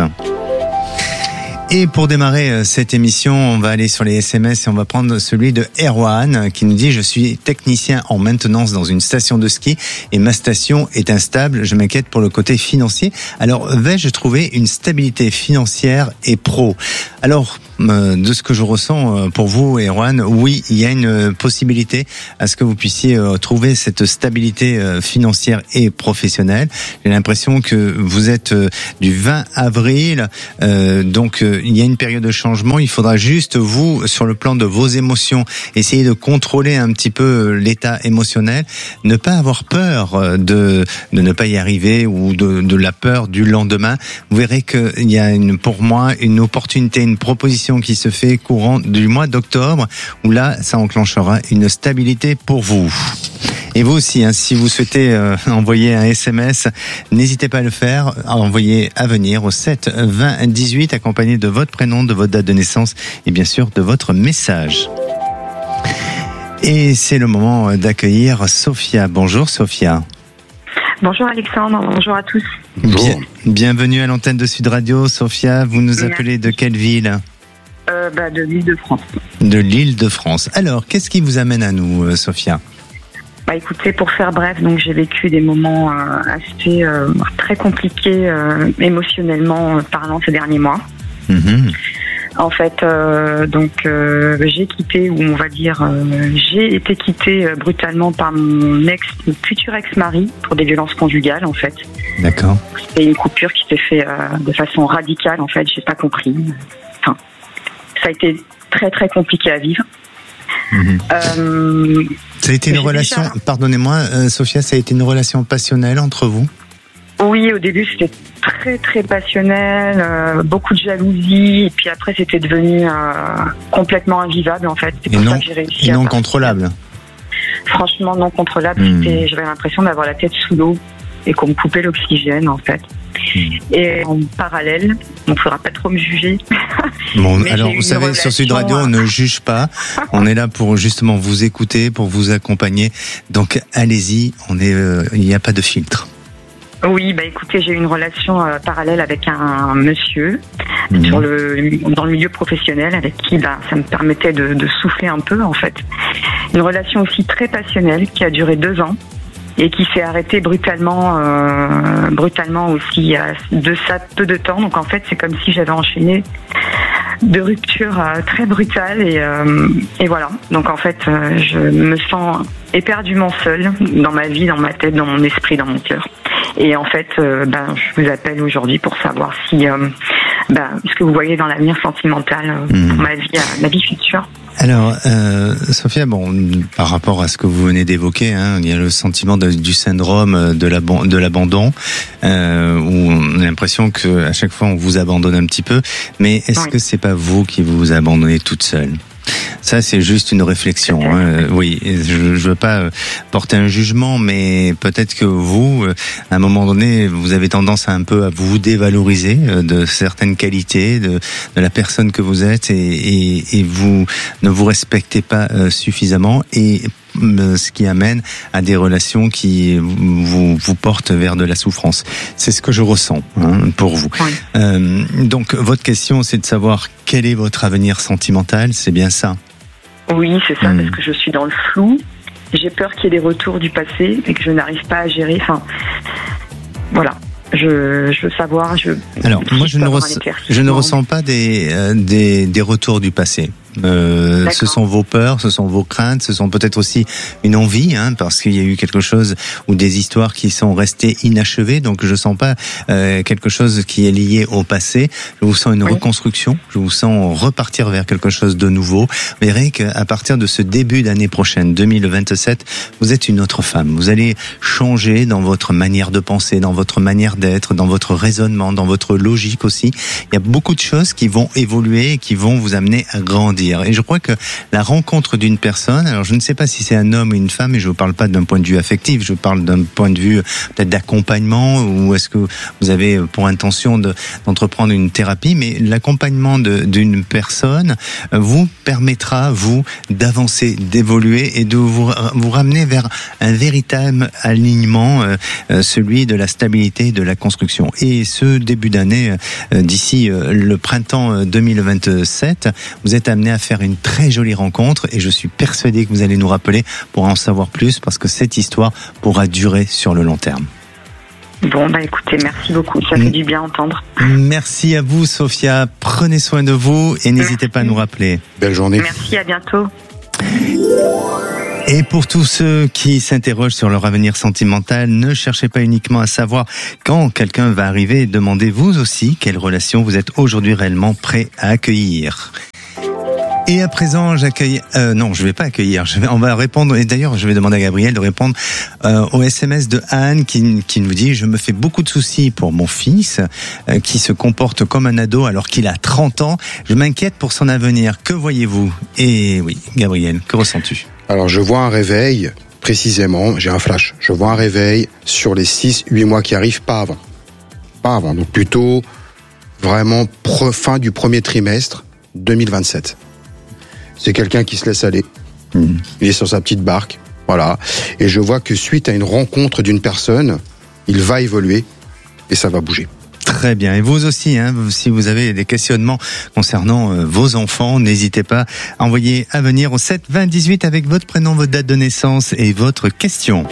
[SPEAKER 6] Et pour démarrer cette émission, on va aller sur les S M S et on va prendre celui de Erwan qui nous dit « Je suis technicien en maintenance dans une station de ski et ma station est instable. Je m'inquiète pour le côté financier. Alors, vais-je trouver une stabilité financière et pro ?» Alors, euh, de ce que je ressens euh, pour vous, Erwan, oui, il y a une euh, possibilité à ce que vous puissiez euh, trouver cette stabilité euh, financière et professionnelle. J'ai l'impression que vous êtes euh, du vingt avril, euh, donc euh, il y a une période de changement. Il faudra juste, vous, sur le plan de vos émotions, essayer de contrôler un petit peu l'état émotionnel, ne pas avoir peur de, de ne pas y arriver ou de, de la peur du lendemain. Vous verrez qu'il y a une, pour moi une opportunité, une proposition qui se fait courant du mois d'octobre, où là, ça enclenchera une stabilité pour vous. Et vous aussi, hein, si vous souhaitez euh, envoyer un S M S, n'hésitez pas à le faire, à envoyer à venir au sept vingt dix-huit, accompagné de votre prénom, de votre date de naissance et bien sûr de votre message. Et c'est le moment d'accueillir Sophia. Bonjour Sophia.
[SPEAKER 7] Bonjour Alexandre, bonjour à tous.
[SPEAKER 6] Bien, bienvenue à l'antenne de Sud Radio. Sophia, vous nous appelez de quelle ville ?
[SPEAKER 7] euh, bah, De l'Île-de-France.
[SPEAKER 6] De l'Île-de-France. Alors, qu'est-ce qui vous amène à nous, euh, Sophia ?
[SPEAKER 7] Bah écoutez, pour faire bref, donc j'ai vécu des moments euh, assez euh, très compliqués euh, émotionnellement parlant ces derniers mois. Mmh. En fait, euh, donc euh, j'ai quitté, ou on va dire, euh, j'ai été quittée euh, brutalement par mon ex, mon futur ex-mari pour des violences conjugales, en fait.
[SPEAKER 6] D'accord.
[SPEAKER 7] C'était une coupure qui s'est faite euh, de façon radicale, en fait. J'ai pas compris. Enfin, ça a été très très compliqué à vivre. Mmh. Euh,
[SPEAKER 6] ça a été une relation, déjà... pardonnez-moi, euh, Sophia, ça a été une relation passionnelle entre vous ?
[SPEAKER 7] Oui, au début c'était très très passionnel, euh, beaucoup de jalousie, et puis après c'était devenu euh, complètement invivable en fait. C'est pour
[SPEAKER 6] et non,
[SPEAKER 7] ça que j'ai réussi
[SPEAKER 6] et
[SPEAKER 7] à
[SPEAKER 6] non
[SPEAKER 7] partir.
[SPEAKER 6] contrôlable.
[SPEAKER 7] Franchement non contrôlable.
[SPEAKER 6] Mmh.
[SPEAKER 7] C'était, j'avais l'impression d'avoir la tête sous l'eau et qu'on me coupait l'oxygène en fait. Mmh. Et en parallèle, on ne faudra pas trop me juger.
[SPEAKER 6] Bon, alors vous savez, relation... sur Sud Radio, on ne juge pas. On est là pour justement vous écouter, pour vous accompagner. Donc allez-y, on est, euh, il n'y a pas de filtre.
[SPEAKER 7] Oui, bah écoutez, j'ai eu une relation euh, parallèle avec un monsieur mmh. sur le dans le milieu professionnel avec qui bah ça me permettait de, de souffler un peu en fait. Une relation aussi très passionnelle qui a duré deux ans et qui s'est arrêtée brutalement euh, brutalement aussi il y a de ça peu de temps. Donc en fait, c'est comme si j'avais enchaîné deux ruptures euh, très brutales et euh, et voilà. Donc en fait, euh, je me sens éperdument seule dans ma vie, dans ma tête, dans mon esprit, dans mon cœur. Et en fait, euh, ben, je vous appelle aujourd'hui pour savoir si, euh, ben, ce que vous voyez dans l'avenir sentimental euh, mmh. pour ma vie, euh, ma vie future.
[SPEAKER 6] Alors, euh, Sophia, bon, par rapport à ce que vous venez d'évoquer, hein, il y a le sentiment de, du syndrome de, l'ab- de l'abandon, euh, où on a l'impression que à chaque fois on vous abandonne un petit peu. Mais est-ce oui. que c'est pas vous qui vous abandonnez toute seule ? Ça, c'est juste une réflexion. Hein. Oui, je ne veux pas porter un jugement, mais peut-être que vous, à un moment donné, vous avez tendance à un peu à vous dévaloriser de certaines qualités de, de la personne que vous êtes et, et, et vous ne vous respectez pas suffisamment et ce qui amène à des relations qui vous, vous portent vers de la souffrance. C'est ce que je ressens hein, pour vous. Oui. Euh, donc, votre question, c'est de savoir quel est votre avenir sentimental, c'est bien ça ?
[SPEAKER 7] Oui, c'est ça, mmh. parce que je suis dans le flou. J'ai peur qu'il y ait des retours du passé et que je n'arrive pas à gérer. Enfin, voilà. Je, je veux savoir. Je,
[SPEAKER 6] Alors, moi, je ne, res, je ne ressens pas des, euh, des, des retours du passé. Euh, ce sont vos peurs, ce sont vos craintes, ce sont peut-être aussi une envie, hein, parce qu'il y a eu quelque chose ou des histoires qui sont restées inachevées. Donc je sens pas euh, quelque chose qui est lié au passé. Je vous sens une oui. reconstruction. Je vous sens repartir vers quelque chose de nouveau. Vous verrez qu'à partir de ce début d'année prochaine, deux mille vingt-sept, vous êtes une autre femme. Vous allez changer dans votre manière de penser, dans votre manière d'être, dans votre raisonnement, dans votre logique aussi. Il y a beaucoup de choses qui vont évoluer et qui vont vous amener à grandir. Et je crois que la rencontre d'une personne, alors je ne sais pas si c'est un homme ou une femme, mais je ne parle pas d'un point de vue affectif, je parle d'un point de vue peut-être d'accompagnement, ou est-ce que vous avez pour intention de, d'entreprendre une thérapie, mais l'accompagnement de, d'une personne vous permettra, vous, d'avancer, d'évoluer et de vous, vous ramener vers un véritable alignement, euh, celui de la stabilité, de la construction. Et ce début d'année, euh, d'ici euh, le printemps deux mille vingt-sept, vous êtes amené à faire une très jolie rencontre et je suis persuadé que vous allez nous rappeler pour en savoir plus parce que cette histoire pourra durer sur le long terme.
[SPEAKER 7] Bon, bah écoutez, merci beaucoup. Ça fait du bien à entendre.
[SPEAKER 6] Merci à vous, Sophia. Prenez soin de vous et n'hésitez pas à nous rappeler.
[SPEAKER 26] Belle journée.
[SPEAKER 7] Merci, à bientôt.
[SPEAKER 6] Et pour tous ceux qui s'interrogent sur leur avenir sentimental, ne cherchez pas uniquement à savoir quand quelqu'un va arriver. Demandez-vous aussi quelle relation vous êtes aujourd'hui réellement prêt à accueillir. Et à présent, j'accueille... Euh, non, je vais pas accueillir. Je vais, on va répondre... Et d'ailleurs, je vais demander à Gabriel de répondre euh, au S M S de Anne qui, qui nous dit « Je me fais beaucoup de soucis pour mon fils euh, qui se comporte comme un ado alors qu'il a trente ans. Je m'inquiète pour son avenir. Que voyez-vous » Et oui, Gabriel, que ressens-tu ?
[SPEAKER 26] Alors, je vois un réveil, précisément, j'ai un flash. Je vois un réveil sur les six huit mois qui arrivent, pas avant. Pas avant, donc plutôt vraiment pre- fin du premier trimestre deux mille vingt-sept. C'est quelqu'un qui se laisse aller. Mmh. Il est sur sa petite barque, voilà. Et je vois que suite à une rencontre d'une personne, il va évoluer et ça va bouger.
[SPEAKER 6] Très bien. Et vous aussi, hein, si vous avez des questionnements concernant euh, vos enfants, n'hésitez pas à envoyer à venir au sept vingt dix-huit avec votre prénom, votre date de naissance et votre question.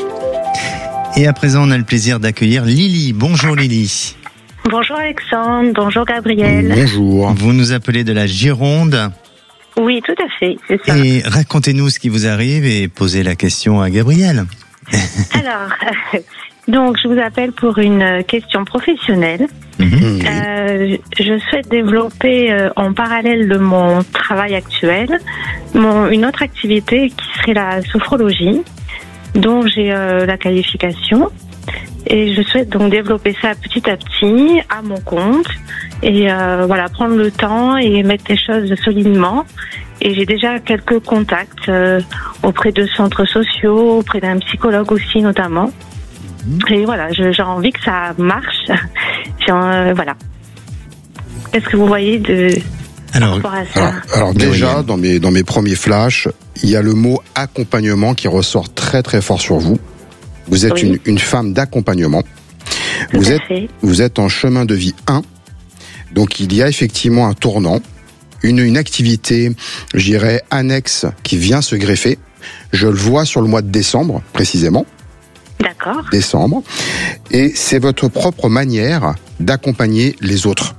[SPEAKER 6] Et à présent, on a le plaisir d'accueillir Lily. Bonjour Lily.
[SPEAKER 9] Bonjour Alexandre, bonjour Gabriel.
[SPEAKER 6] Bonjour. Vous nous appelez de la Gironde.
[SPEAKER 9] Oui, tout à fait, c'est ça.
[SPEAKER 6] Et racontez-nous ce qui vous arrive et posez la question à Gabriel.
[SPEAKER 9] Alors, euh, donc je vous appelle pour une question professionnelle. Mmh. Euh, je souhaite développer euh, en parallèle de mon travail actuel mon, une autre activité qui serait la sophrologie, dont j'ai euh, la qualification. Et je souhaite donc développer ça petit à petit, à mon compte, et euh, voilà, prendre le temps et mettre les choses solidement. Et j'ai déjà quelques contacts euh, auprès de centres sociaux, auprès d'un psychologue aussi notamment. Mmh. Et voilà, je, j'ai envie que ça marche. j'ai, euh, voilà. Qu'est-ce que vous voyez de
[SPEAKER 26] alors,
[SPEAKER 9] par rapport à ça ?
[SPEAKER 26] Alors, alors déjà, dans mes dans mes premiers flashs, il y a le mot accompagnement qui ressort très très fort sur vous. Vous êtes oui. une, une femme d'accompagnement. Vous êtes, vous êtes en chemin de vie un. Donc, il y a effectivement un tournant, une, une activité, je dirais, annexe qui vient se greffer. Je le vois sur le mois de décembre, précisément.
[SPEAKER 9] D'accord.
[SPEAKER 26] Décembre. Et c'est votre propre manière d'accompagner les autres.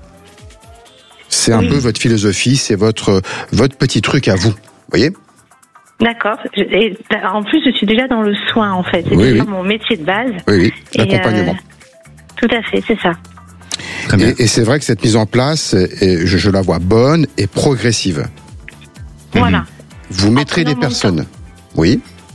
[SPEAKER 26] C'est un oui. peu votre philosophie, c'est votre, votre petit truc à vous. Vous voyez ?
[SPEAKER 9] D'accord. Et en plus, je suis déjà dans le soin, en fait. C'est oui, déjà oui. mon métier de base.
[SPEAKER 26] Oui, oui. L'accompagnement.
[SPEAKER 9] Euh, tout à fait, c'est ça.
[SPEAKER 26] Très bien. Et, et c'est vrai que cette mise en place, est, je, je la vois bonne et progressive.
[SPEAKER 9] Voilà.
[SPEAKER 26] Vous mettrez des personnes. Oui.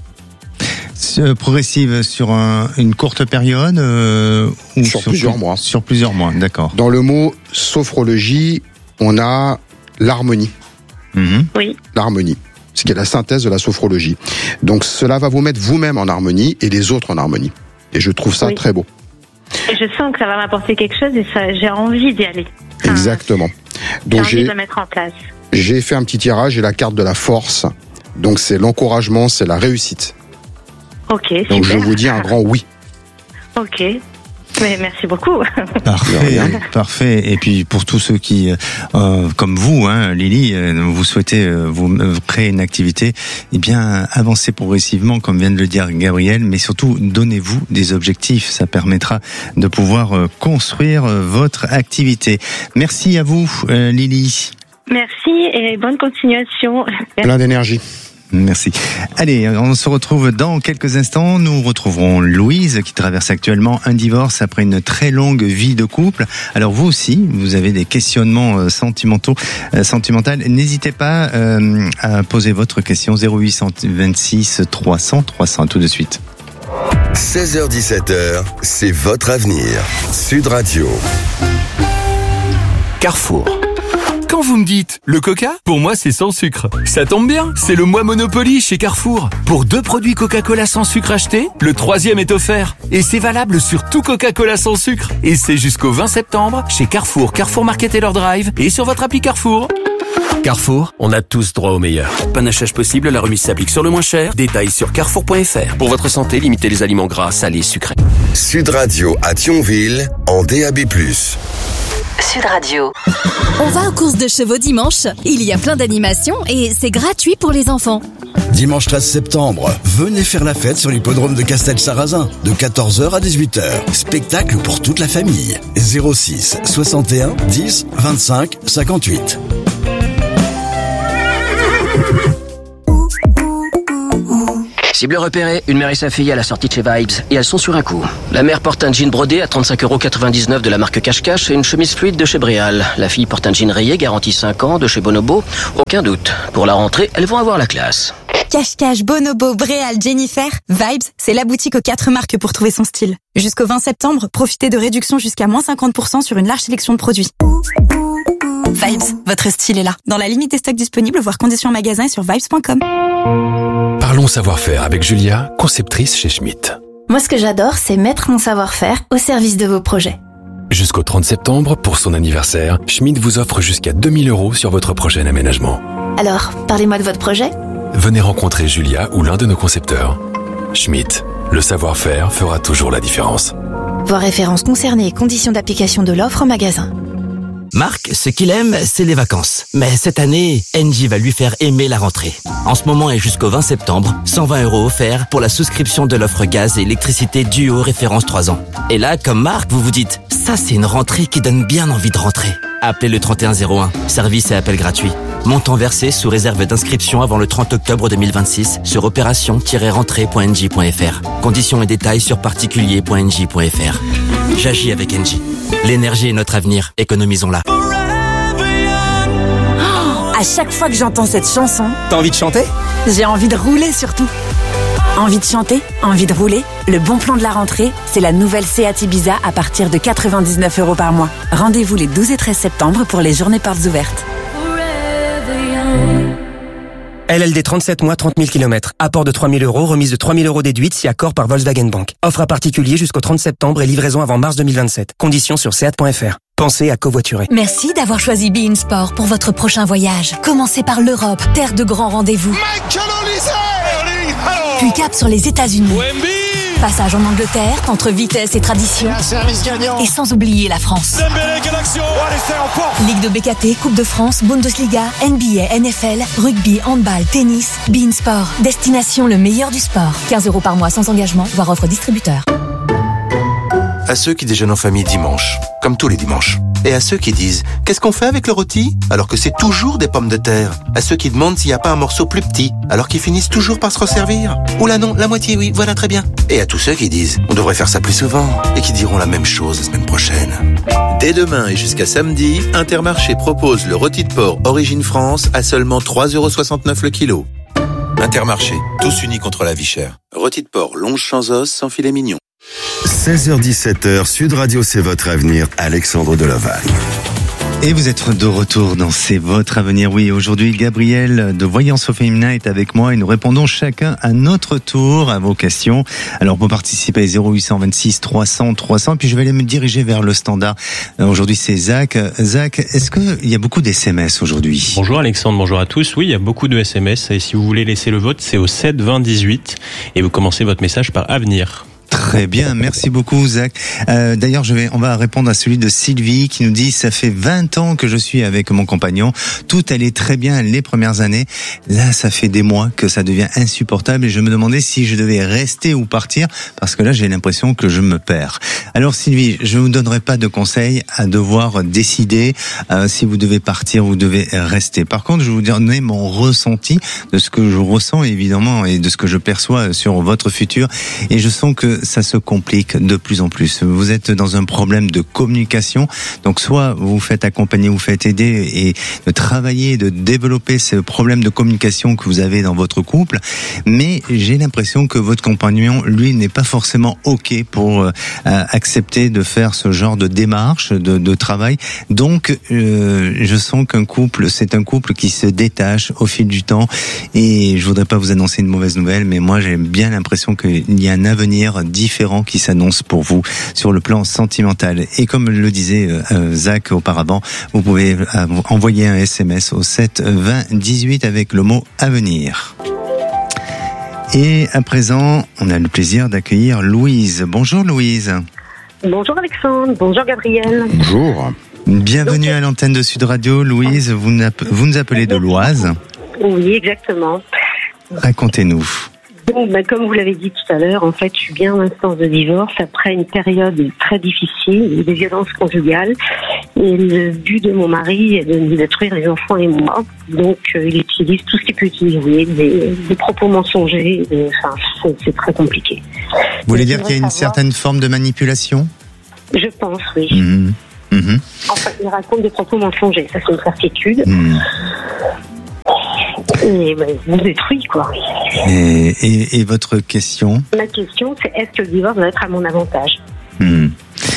[SPEAKER 6] Euh, progressive sur un, une courte période euh, ou
[SPEAKER 26] sur, sur plusieurs plus, mois.
[SPEAKER 6] Sur plusieurs mois, d'accord.
[SPEAKER 26] Dans le mot sophrologie, on a l'harmonie.
[SPEAKER 9] Mmh. Oui.
[SPEAKER 26] L'harmonie. Ce qui est la synthèse de la sophrologie. Donc cela va vous mettre vous-même en harmonie et les autres en harmonie. Et je trouve ça oui. très beau.
[SPEAKER 9] Et je sens que ça va m'apporter quelque chose et ça, j'ai envie d'y aller.
[SPEAKER 26] Enfin, Exactement. Donc
[SPEAKER 9] j'ai envie j'ai, de le mettre en place.
[SPEAKER 26] J'ai fait un petit tirage, j'ai la carte de la force. Donc c'est l'encouragement, c'est la réussite.
[SPEAKER 9] Ok,
[SPEAKER 26] donc
[SPEAKER 9] super.
[SPEAKER 26] Je vous dis un grand oui.
[SPEAKER 9] Ok. Mais merci beaucoup.
[SPEAKER 6] Parfait, parfait. Et puis pour tous ceux qui, euh, comme vous, hein, Lily, euh, vous souhaitez euh, vous euh, créer une activité, eh bien avancez progressivement, comme vient de le dire Gabriel, mais surtout donnez-vous des objectifs. Ça permettra de pouvoir euh, construire euh, votre activité. Merci à vous, euh, Lily.
[SPEAKER 9] Merci et bonne continuation.
[SPEAKER 26] Plein d'énergie.
[SPEAKER 6] Merci. Allez, on se retrouve dans quelques instants. Nous retrouverons Louise qui traverse actuellement un divorce après une très longue vie de couple. Alors vous aussi, vous avez des questionnements sentimentaux, euh, sentimentaux. N'hésitez pas euh, à poser votre question zéro huit vingt-six trois cents trois cents. Tout de suite.
[SPEAKER 10] seize heures dix-sept heures, c'est votre avenir. Sud Radio.
[SPEAKER 17] Carrefour. Quand vous me dites le Coca, pour moi c'est sans sucre. Ça tombe bien, c'est le mois Monopoly chez Carrefour. Pour deux produits Coca-Cola sans sucre achetés, le troisième est offert. Et c'est valable sur tout Coca-Cola sans sucre. Et c'est jusqu'au vingt septembre chez Carrefour, Carrefour Market et leur drive et sur votre appli Carrefour.
[SPEAKER 22] Carrefour, on a tous droit au meilleur. Panachage possible, la remise s'applique sur le moins cher. Détails sur carrefour point f r. Pour votre santé, limitez les aliments gras, salés, sucrés.
[SPEAKER 10] Sud Radio à Thionville, en D A B plus.
[SPEAKER 12] Sud Radio. On va aux courses de chevaux dimanche. Il y a plein d'animations et c'est gratuit pour les enfants.
[SPEAKER 2] Dimanche treize septembre, venez faire la fête sur l'hippodrome de Castel-Sarrazin, de quatorze heures à dix-huit heures. Spectacle pour toute la famille. zéro six soixante et un dix vingt-cinq cinquante-huit.
[SPEAKER 13] Cible repérée, une mère et sa fille à la sortie de chez Vibes, et elles sont sur un coup. La mère porte un jean brodé à trente-cinq euros quatre-vingt-dix-neuf de la marque Cache-Cache et une chemise fluide de chez Bréal. La fille porte un jean rayé garanti cinq ans de chez Bonobo. Aucun doute. Pour la rentrée, elles vont avoir la classe.
[SPEAKER 14] Cache-Cache, Bonobo, Bréal, Jennifer, Vibes, c'est la boutique aux quatre marques pour trouver son style. Jusqu'au vingt septembre, profitez de réductions jusqu'à moins cinquante pour cent sur une large sélection de produits. Vibes, votre style est là. Dans la limite des stocks disponibles, voir conditions en magasin et sur vibes point com.
[SPEAKER 15] Parlons savoir-faire avec Julia, conceptrice chez Schmitt.
[SPEAKER 16] Moi, ce que j'adore, c'est mettre mon savoir-faire au service de vos projets.
[SPEAKER 15] Jusqu'au trente septembre, pour son anniversaire, Schmitt vous offre jusqu'à deux mille euros sur votre prochain aménagement.
[SPEAKER 16] Alors, parlez-moi de votre projet.
[SPEAKER 15] Venez rencontrer Julia ou l'un de nos concepteurs. Schmitt, le savoir-faire fera toujours la différence.
[SPEAKER 16] Voir références concernées et conditions d'application de l'offre en magasin.
[SPEAKER 18] Marc, ce qu'il aime, c'est les vacances. Mais cette année, Engie va lui faire aimer la rentrée. En ce moment et jusqu'au vingt septembre, cent vingt euros offerts pour la souscription de l'offre gaz et électricité Duo référence trois ans. Et là, comme Marc, vous vous dites, ça c'est une rentrée qui donne bien envie de rentrer. Appelez le trente et un zéro un, service et appel gratuit. Montant versé sous réserve d'inscription avant le trente octobre deux mille vingt-six sur opération tiret rentrée point engie point f r. Conditions et détails sur particulier point engie point f r. J'agis avec Engie. L'énergie est notre avenir, économisons-la.
[SPEAKER 27] Oh, à chaque fois que j'entends cette chanson,
[SPEAKER 18] T'as envie de chanter ?
[SPEAKER 27] j'ai envie de rouler surtout. Envie de chanter, envie de rouler. Le bon plan de la rentrée, c'est la nouvelle Seat Ibiza à partir de quatre-vingt-dix-neuf euros par mois. Rendez-vous les douze et treize septembre pour les journées portes ouvertes.
[SPEAKER 28] L L D trente-sept mois, trente mille kilomètres. Apport de trois mille euros, remise de trois mille euros déduite si accord par Volkswagen Bank. Offre à particulier jusqu'au trente septembre et livraison avant mars deux mille vingt-sept. Conditions sur seat point f r. Pensez à covoiturer.
[SPEAKER 29] Merci d'avoir choisi Be In Sport pour votre prochain voyage. Commencez par l'Europe, terre de grands rendez-vous. Puis cap sur les États-Unis. Passage en Angleterre, entre vitesse et tradition. Et sans oublier la France. Ligue de B K T, Coupe de France, Bundesliga, N B A, N F L, rugby, handball, tennis, Be In Sport. Destination le meilleur du sport. quinze euros par mois sans engagement, voire offre distributeur.
[SPEAKER 30] À ceux qui déjeunent en famille dimanche, comme tous les dimanches. Et à ceux qui disent « Qu'est-ce qu'on fait avec le rôti ?» alors que c'est toujours des pommes de terre. À ceux qui demandent s'il n'y a pas un morceau plus petit, alors qu'ils finissent toujours par se resservir. Ou là non, la moitié oui, voilà très bien. Et à tous ceux qui disent « On devrait faire ça plus souvent » et qui diront la même chose la semaine prochaine.
[SPEAKER 31] Dès demain et jusqu'à samedi, Intermarché propose le rôti de porc Origine France à seulement trois euros soixante-neuf le kilo. Intermarché, tous unis contre la vie chère. Rôti de porc longe sans os, sans filet mignon.
[SPEAKER 10] seize heures dix-sept heures, Sud Radio, c'est votre avenir, Alexandre Delovac.
[SPEAKER 6] Et vous êtes de retour dans C'est votre avenir. Oui, aujourd'hui, Gabriel de Voyance au féminin est avec moi et nous répondons chacun à notre tour à vos questions. Alors, pour participer, zéro huit cent vingt-six trois cents trois cents. Puis je vais aller me diriger vers le standard. Aujourd'hui, c'est Zach. Zach, est-ce qu'il y a beaucoup d'S M S aujourd'hui?
[SPEAKER 32] Bonjour Alexandre, bonjour à tous. Oui, il y a beaucoup de S M S. Et si vous voulez laisser le vote, c'est au sept vingt dix-huit. Et vous commencez votre message par avenir.
[SPEAKER 6] Très bien, merci beaucoup Zach. Euh, d'ailleurs, je vais, on va répondre à celui de Sylvie qui nous dit « Ça fait vingt ans que je suis avec mon compagnon. Tout allait très bien les premières années. Là, ça fait des mois que ça devient insupportable et je me demandais si je devais rester ou partir parce que là, j'ai l'impression que je me perds. » Alors Sylvie, je ne vous donnerai pas de conseils à devoir décider euh, si vous devez partir ou vous devez rester. Par contre, je vais vous donner mon ressenti de ce que je ressens évidemment et de ce que je perçois sur votre futur. Et je sens que ça se complique de plus en plus. Vous êtes dans un problème de communication. Donc, soit vous vous faites accompagner, vous faites aider et de travailler, de développer ce problème de communication que vous avez dans votre couple. Mais j'ai l'impression que votre compagnon, lui, n'est pas forcément OK pour euh, accepter de faire ce genre de démarche, de, de travail. Donc, euh, je sens qu'un couple, c'est un couple qui se détache au fil du temps. Et je voudrais pas vous annoncer une mauvaise nouvelle, mais moi, j'ai bien l'impression qu'il y a un avenir différent qui s'annonce pour vous sur le plan sentimental. Et comme le disait euh, Zach auparavant, vous pouvez euh, envoyer un S M S au sept vingt dix-huit avec le mot avenir. Et à présent, on a le plaisir d'accueillir Louise. Bonjour Louise.
[SPEAKER 33] Bonjour Alexandre, bonjour Gabriel.
[SPEAKER 6] Bonjour. Bienvenue à l'antenne de Sud Radio. Louise, vous, vous nous appelez de l'Oise.
[SPEAKER 33] Oui, exactement.
[SPEAKER 6] Racontez-nous.
[SPEAKER 33] Bon, bah, comme vous l'avez dit tout à l'heure, en fait, je suis bien en instance de divorce après une période très difficile, des violences conjugales. Et le but de mon mari est de nous détruire les enfants et moi. Donc, euh, il utilise tout ce qu'il peut utiliser, des, des propos mensongers. Des, enfin, c'est, c'est très compliqué.
[SPEAKER 6] Vous voulez dire qu'il y a une savoir, certaine forme de manipulation ?
[SPEAKER 33] Je pense, oui.
[SPEAKER 6] Mmh. Mmh.
[SPEAKER 33] Enfin, il raconte des propos mensongers, ça c'est une certitude.
[SPEAKER 6] Mmh.
[SPEAKER 33] Et ben, il vous détruit, quoi.
[SPEAKER 6] Et, et, et votre question ?
[SPEAKER 33] Ma question, c'est est-ce que le divorce va être à mon avantage ?
[SPEAKER 6] mmh.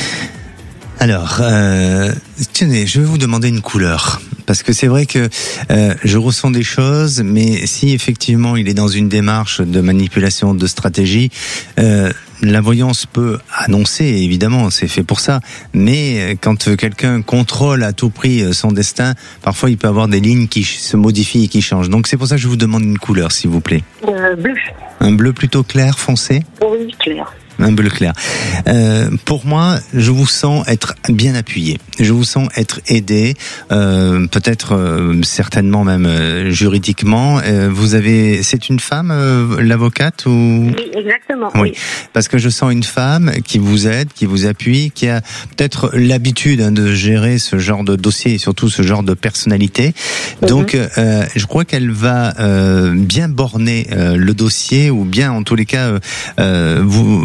[SPEAKER 6] Alors, euh, tenez, je vais vous demander une couleur. Parce que c'est vrai que euh, je ressens des choses, mais si effectivement il est dans une démarche de manipulation, de stratégie, euh, la voyance peut annoncer, évidemment, c'est fait pour ça. Mais quand quelqu'un contrôle à tout prix son destin, parfois il peut avoir des lignes qui se modifient et qui changent. Donc c'est pour ça que je vous demande une couleur, s'il vous plaît.
[SPEAKER 33] Euh, bleu.
[SPEAKER 6] Un bleu plutôt clair, foncé ?
[SPEAKER 33] Oui, clair.
[SPEAKER 6] Un bleu clair. Euh, pour moi, je vous sens être bien appuyé. Je vous sens être aidé, euh, peut-être euh, certainement même euh, juridiquement. Euh, vous avez, c'est une femme, euh, l'avocate ou ?
[SPEAKER 33] Oui, exactement.
[SPEAKER 6] Oui.
[SPEAKER 33] Oui.
[SPEAKER 6] Parce que je sens une femme qui vous aide, qui vous appuie, qui a peut-être l'habitude hein, de gérer ce genre de dossier et surtout ce genre de personnalité. Mm-hmm. Donc, euh, je crois qu'elle va euh, bien borner euh, le dossier ou bien, en tous les cas, euh, vous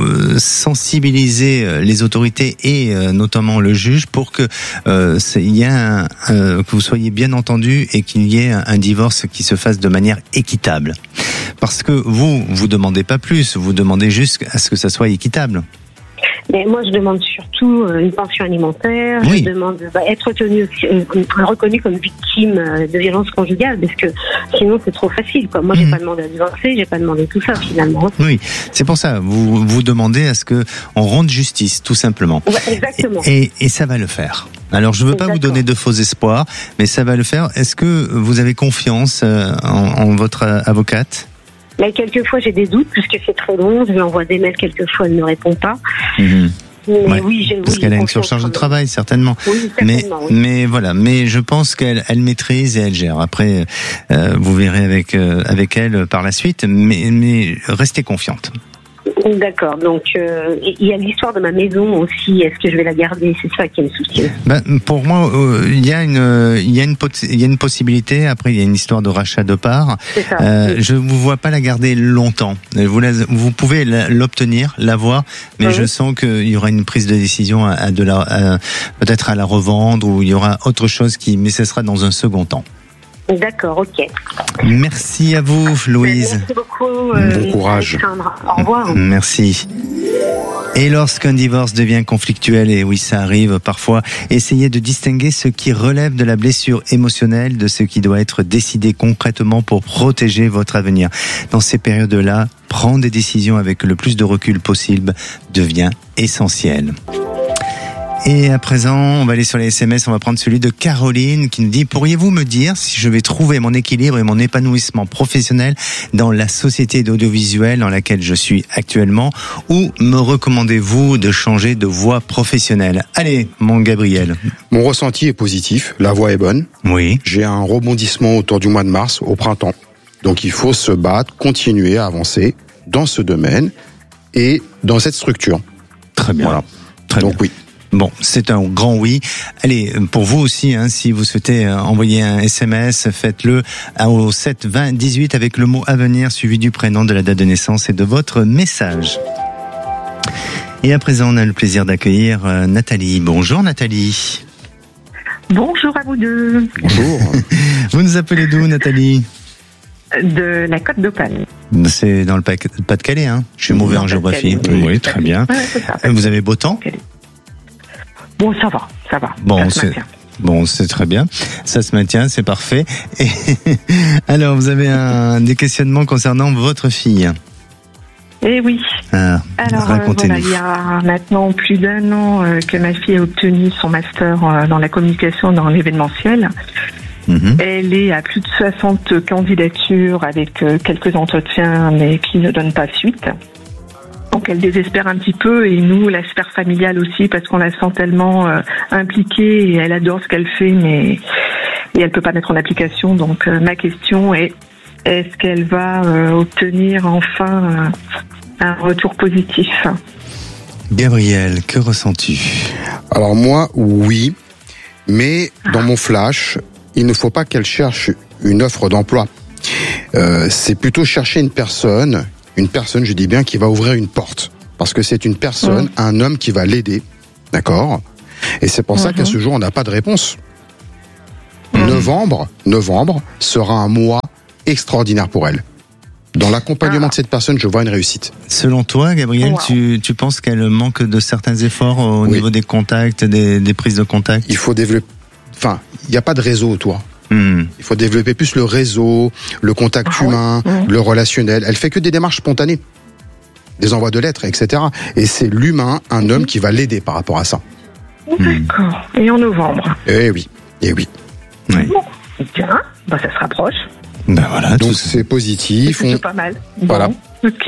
[SPEAKER 6] sensibiliser les autorités et euh, notamment le juge pour que euh, il y ait un, euh, que vous soyez bien entendu et qu'il y ait un, un divorce qui se fasse de manière équitable. Parce que vous, vous demandez pas plus, vous demandez juste à ce que ça soit équitable.
[SPEAKER 33] Mais moi, je demande surtout une pension alimentaire. Oui. Je demande bah, être tenue, euh, reconnue comme victime de violence conjugale, parce que sinon c'est trop facile, quoi. Moi, mmh. j'ai pas demandé à divorcer, j'ai pas demandé tout ça finalement.
[SPEAKER 6] Oui, c'est pour ça. Vous vous demandez à ce que on rende justice, tout simplement.
[SPEAKER 33] Ouais, exactement.
[SPEAKER 6] Et, et, et ça va le faire. Alors, je veux pas D'accord. vous donner de faux espoirs, mais ça va le faire. Est-ce que vous avez confiance en, en votre avocate ?
[SPEAKER 33] Mais quelquefois j'ai des doutes puisque c'est très long, je lui envoie des mails quelquefois, elle ne répond pas.
[SPEAKER 6] Mmh.
[SPEAKER 33] Mais
[SPEAKER 6] ouais,
[SPEAKER 33] oui, j'ai
[SPEAKER 6] parce
[SPEAKER 33] oui,
[SPEAKER 6] qu'elle a une surcharge de travail certainement.
[SPEAKER 33] Oui, certainement
[SPEAKER 6] mais
[SPEAKER 33] oui.
[SPEAKER 6] mais voilà, mais je pense qu'elle elle maîtrise et elle gère. Après, euh, vous verrez avec euh, avec elle par la suite. Mais mais restez confiante.
[SPEAKER 33] D'accord, donc euh, il y a l'histoire de ma maison aussi, est-ce que je vais la garder, c'est ça qui me soucie.
[SPEAKER 6] Ben, pour moi, euh, il y a une, il y a une, il y a une possibilité. Après, il y a une histoire de rachat de parts.
[SPEAKER 33] C'est ça.
[SPEAKER 6] Euh, oui. Je vous vois pas la garder longtemps. Vous, la, vous pouvez la, l'obtenir, l'avoir, mais oui. je sens qu'il y aura une prise de décision à, à de la, à, peut-être à la revendre ou il y aura autre chose qui, mais ce sera dans un second temps.
[SPEAKER 33] D'accord, ok.
[SPEAKER 6] Merci à vous, Louise.
[SPEAKER 33] Merci beaucoup. Euh,
[SPEAKER 6] bon courage.
[SPEAKER 33] Alexandre. Au revoir.
[SPEAKER 6] Merci. Et lorsqu'un divorce devient conflictuel, et oui, ça arrive parfois, essayez de distinguer ce qui relève de la blessure émotionnelle de ce qui doit être décidé concrètement pour protéger votre avenir. Dans ces périodes-là, prendre des décisions avec le plus de recul possible devient essentiel. Et à présent, on va aller sur les S M S, on va prendre celui de Caroline qui nous dit « Pourriez-vous me dire si je vais trouver mon équilibre et mon épanouissement professionnel dans la société d'audiovisuel dans laquelle je suis actuellement ou me recommandez-vous de changer de voie professionnelle ?» Allez, mon Gabriel.
[SPEAKER 26] Mon ressenti est positif, la voie est bonne.
[SPEAKER 6] Oui.
[SPEAKER 26] J'ai un rebondissement autour du mois de mars, au printemps. Donc il faut se battre, continuer à avancer dans ce domaine et dans cette structure.
[SPEAKER 6] Très bien.
[SPEAKER 26] Voilà.
[SPEAKER 6] Très
[SPEAKER 26] Donc
[SPEAKER 6] bien.
[SPEAKER 26] oui.
[SPEAKER 6] Bon, c'est un grand oui. Allez, pour vous aussi, hein, si vous souhaitez envoyer un S M S, faites-le au sept vingt dix-huit avec le mot « Avenir » suivi du prénom, de la date de naissance et de votre message. Et à présent, on a le plaisir d'accueillir Nathalie. Bonjour Nathalie.
[SPEAKER 1] Bonjour à vous deux.
[SPEAKER 26] Bonjour.
[SPEAKER 6] Vous nous appelez d'où Nathalie ?
[SPEAKER 1] De la Côte d'Opale.
[SPEAKER 6] C'est dans le Pas-de-Calais, hein ? Je suis mauvais en géographie.
[SPEAKER 1] Oui,
[SPEAKER 6] oui, très bien.
[SPEAKER 1] Ouais, c'est ça.
[SPEAKER 6] Vous avez beau temps ?
[SPEAKER 1] Bon, ça va, ça va.
[SPEAKER 6] Bon,
[SPEAKER 1] ça se
[SPEAKER 6] c'est bon, c'est très bien. Ça se maintient, c'est parfait. Et alors, vous avez un des questionnements concernant votre fille.
[SPEAKER 1] Eh oui.
[SPEAKER 6] Ah,
[SPEAKER 1] alors,
[SPEAKER 6] racontez-nous.
[SPEAKER 1] Euh, voilà, il y a maintenant plus d'un an euh, que ma fille a obtenu son master euh, dans la communication dans l'événementiel. Mmh. Elle est à plus de soixante candidatures avec euh, quelques entretiens, mais qui ne donnent pas suite. Donc elle désespère un petit peu et nous, la sphère familiale aussi, parce qu'on la sent tellement euh, impliquée et elle adore ce qu'elle fait, mais et elle peut pas mettre en application. Donc euh, ma question est, est-ce qu'elle va euh, obtenir enfin euh, un retour positif?
[SPEAKER 6] Gabriel, que ressens-tu?
[SPEAKER 26] Alors moi, oui, mais dans mon flash, il ne faut pas qu'elle cherche une offre d'emploi. Euh, c'est plutôt chercher une personne, une personne, je dis bien, qui va ouvrir une porte. Parce que c'est une personne, mmh. un homme qui va l'aider, d'accord? Et c'est pour mmh. ça qu'à ce jour, on n'a pas de réponse. Mmh. Novembre, novembre sera un mois extraordinaire pour elle. Dans l'accompagnement ah. de cette personne, je vois une réussite.
[SPEAKER 6] Selon toi, Gabriel, wow. tu, tu penses qu'elle manque de certains efforts au oui. niveau des contacts, des, des prises de contact?
[SPEAKER 26] Il faut développer... Enfin, il n'y a pas de réseau autour. Hmm. Il faut développer plus le réseau, le contact ah, humain, oui. le relationnel. Elle fait que des démarches spontanées. Des envois de lettres, et cetera. Et c'est l'humain, un mmh. homme qui va l'aider par rapport à ça.
[SPEAKER 1] D'accord. Et en novembre?
[SPEAKER 26] Eh oui, eh oui.
[SPEAKER 6] oui.
[SPEAKER 1] Bon, bien, bah ça se rapproche.
[SPEAKER 6] Ben voilà,
[SPEAKER 26] donc c'est positif.
[SPEAKER 1] C'est
[SPEAKER 26] on...
[SPEAKER 1] pas mal. Bon,
[SPEAKER 26] voilà.
[SPEAKER 1] Ok.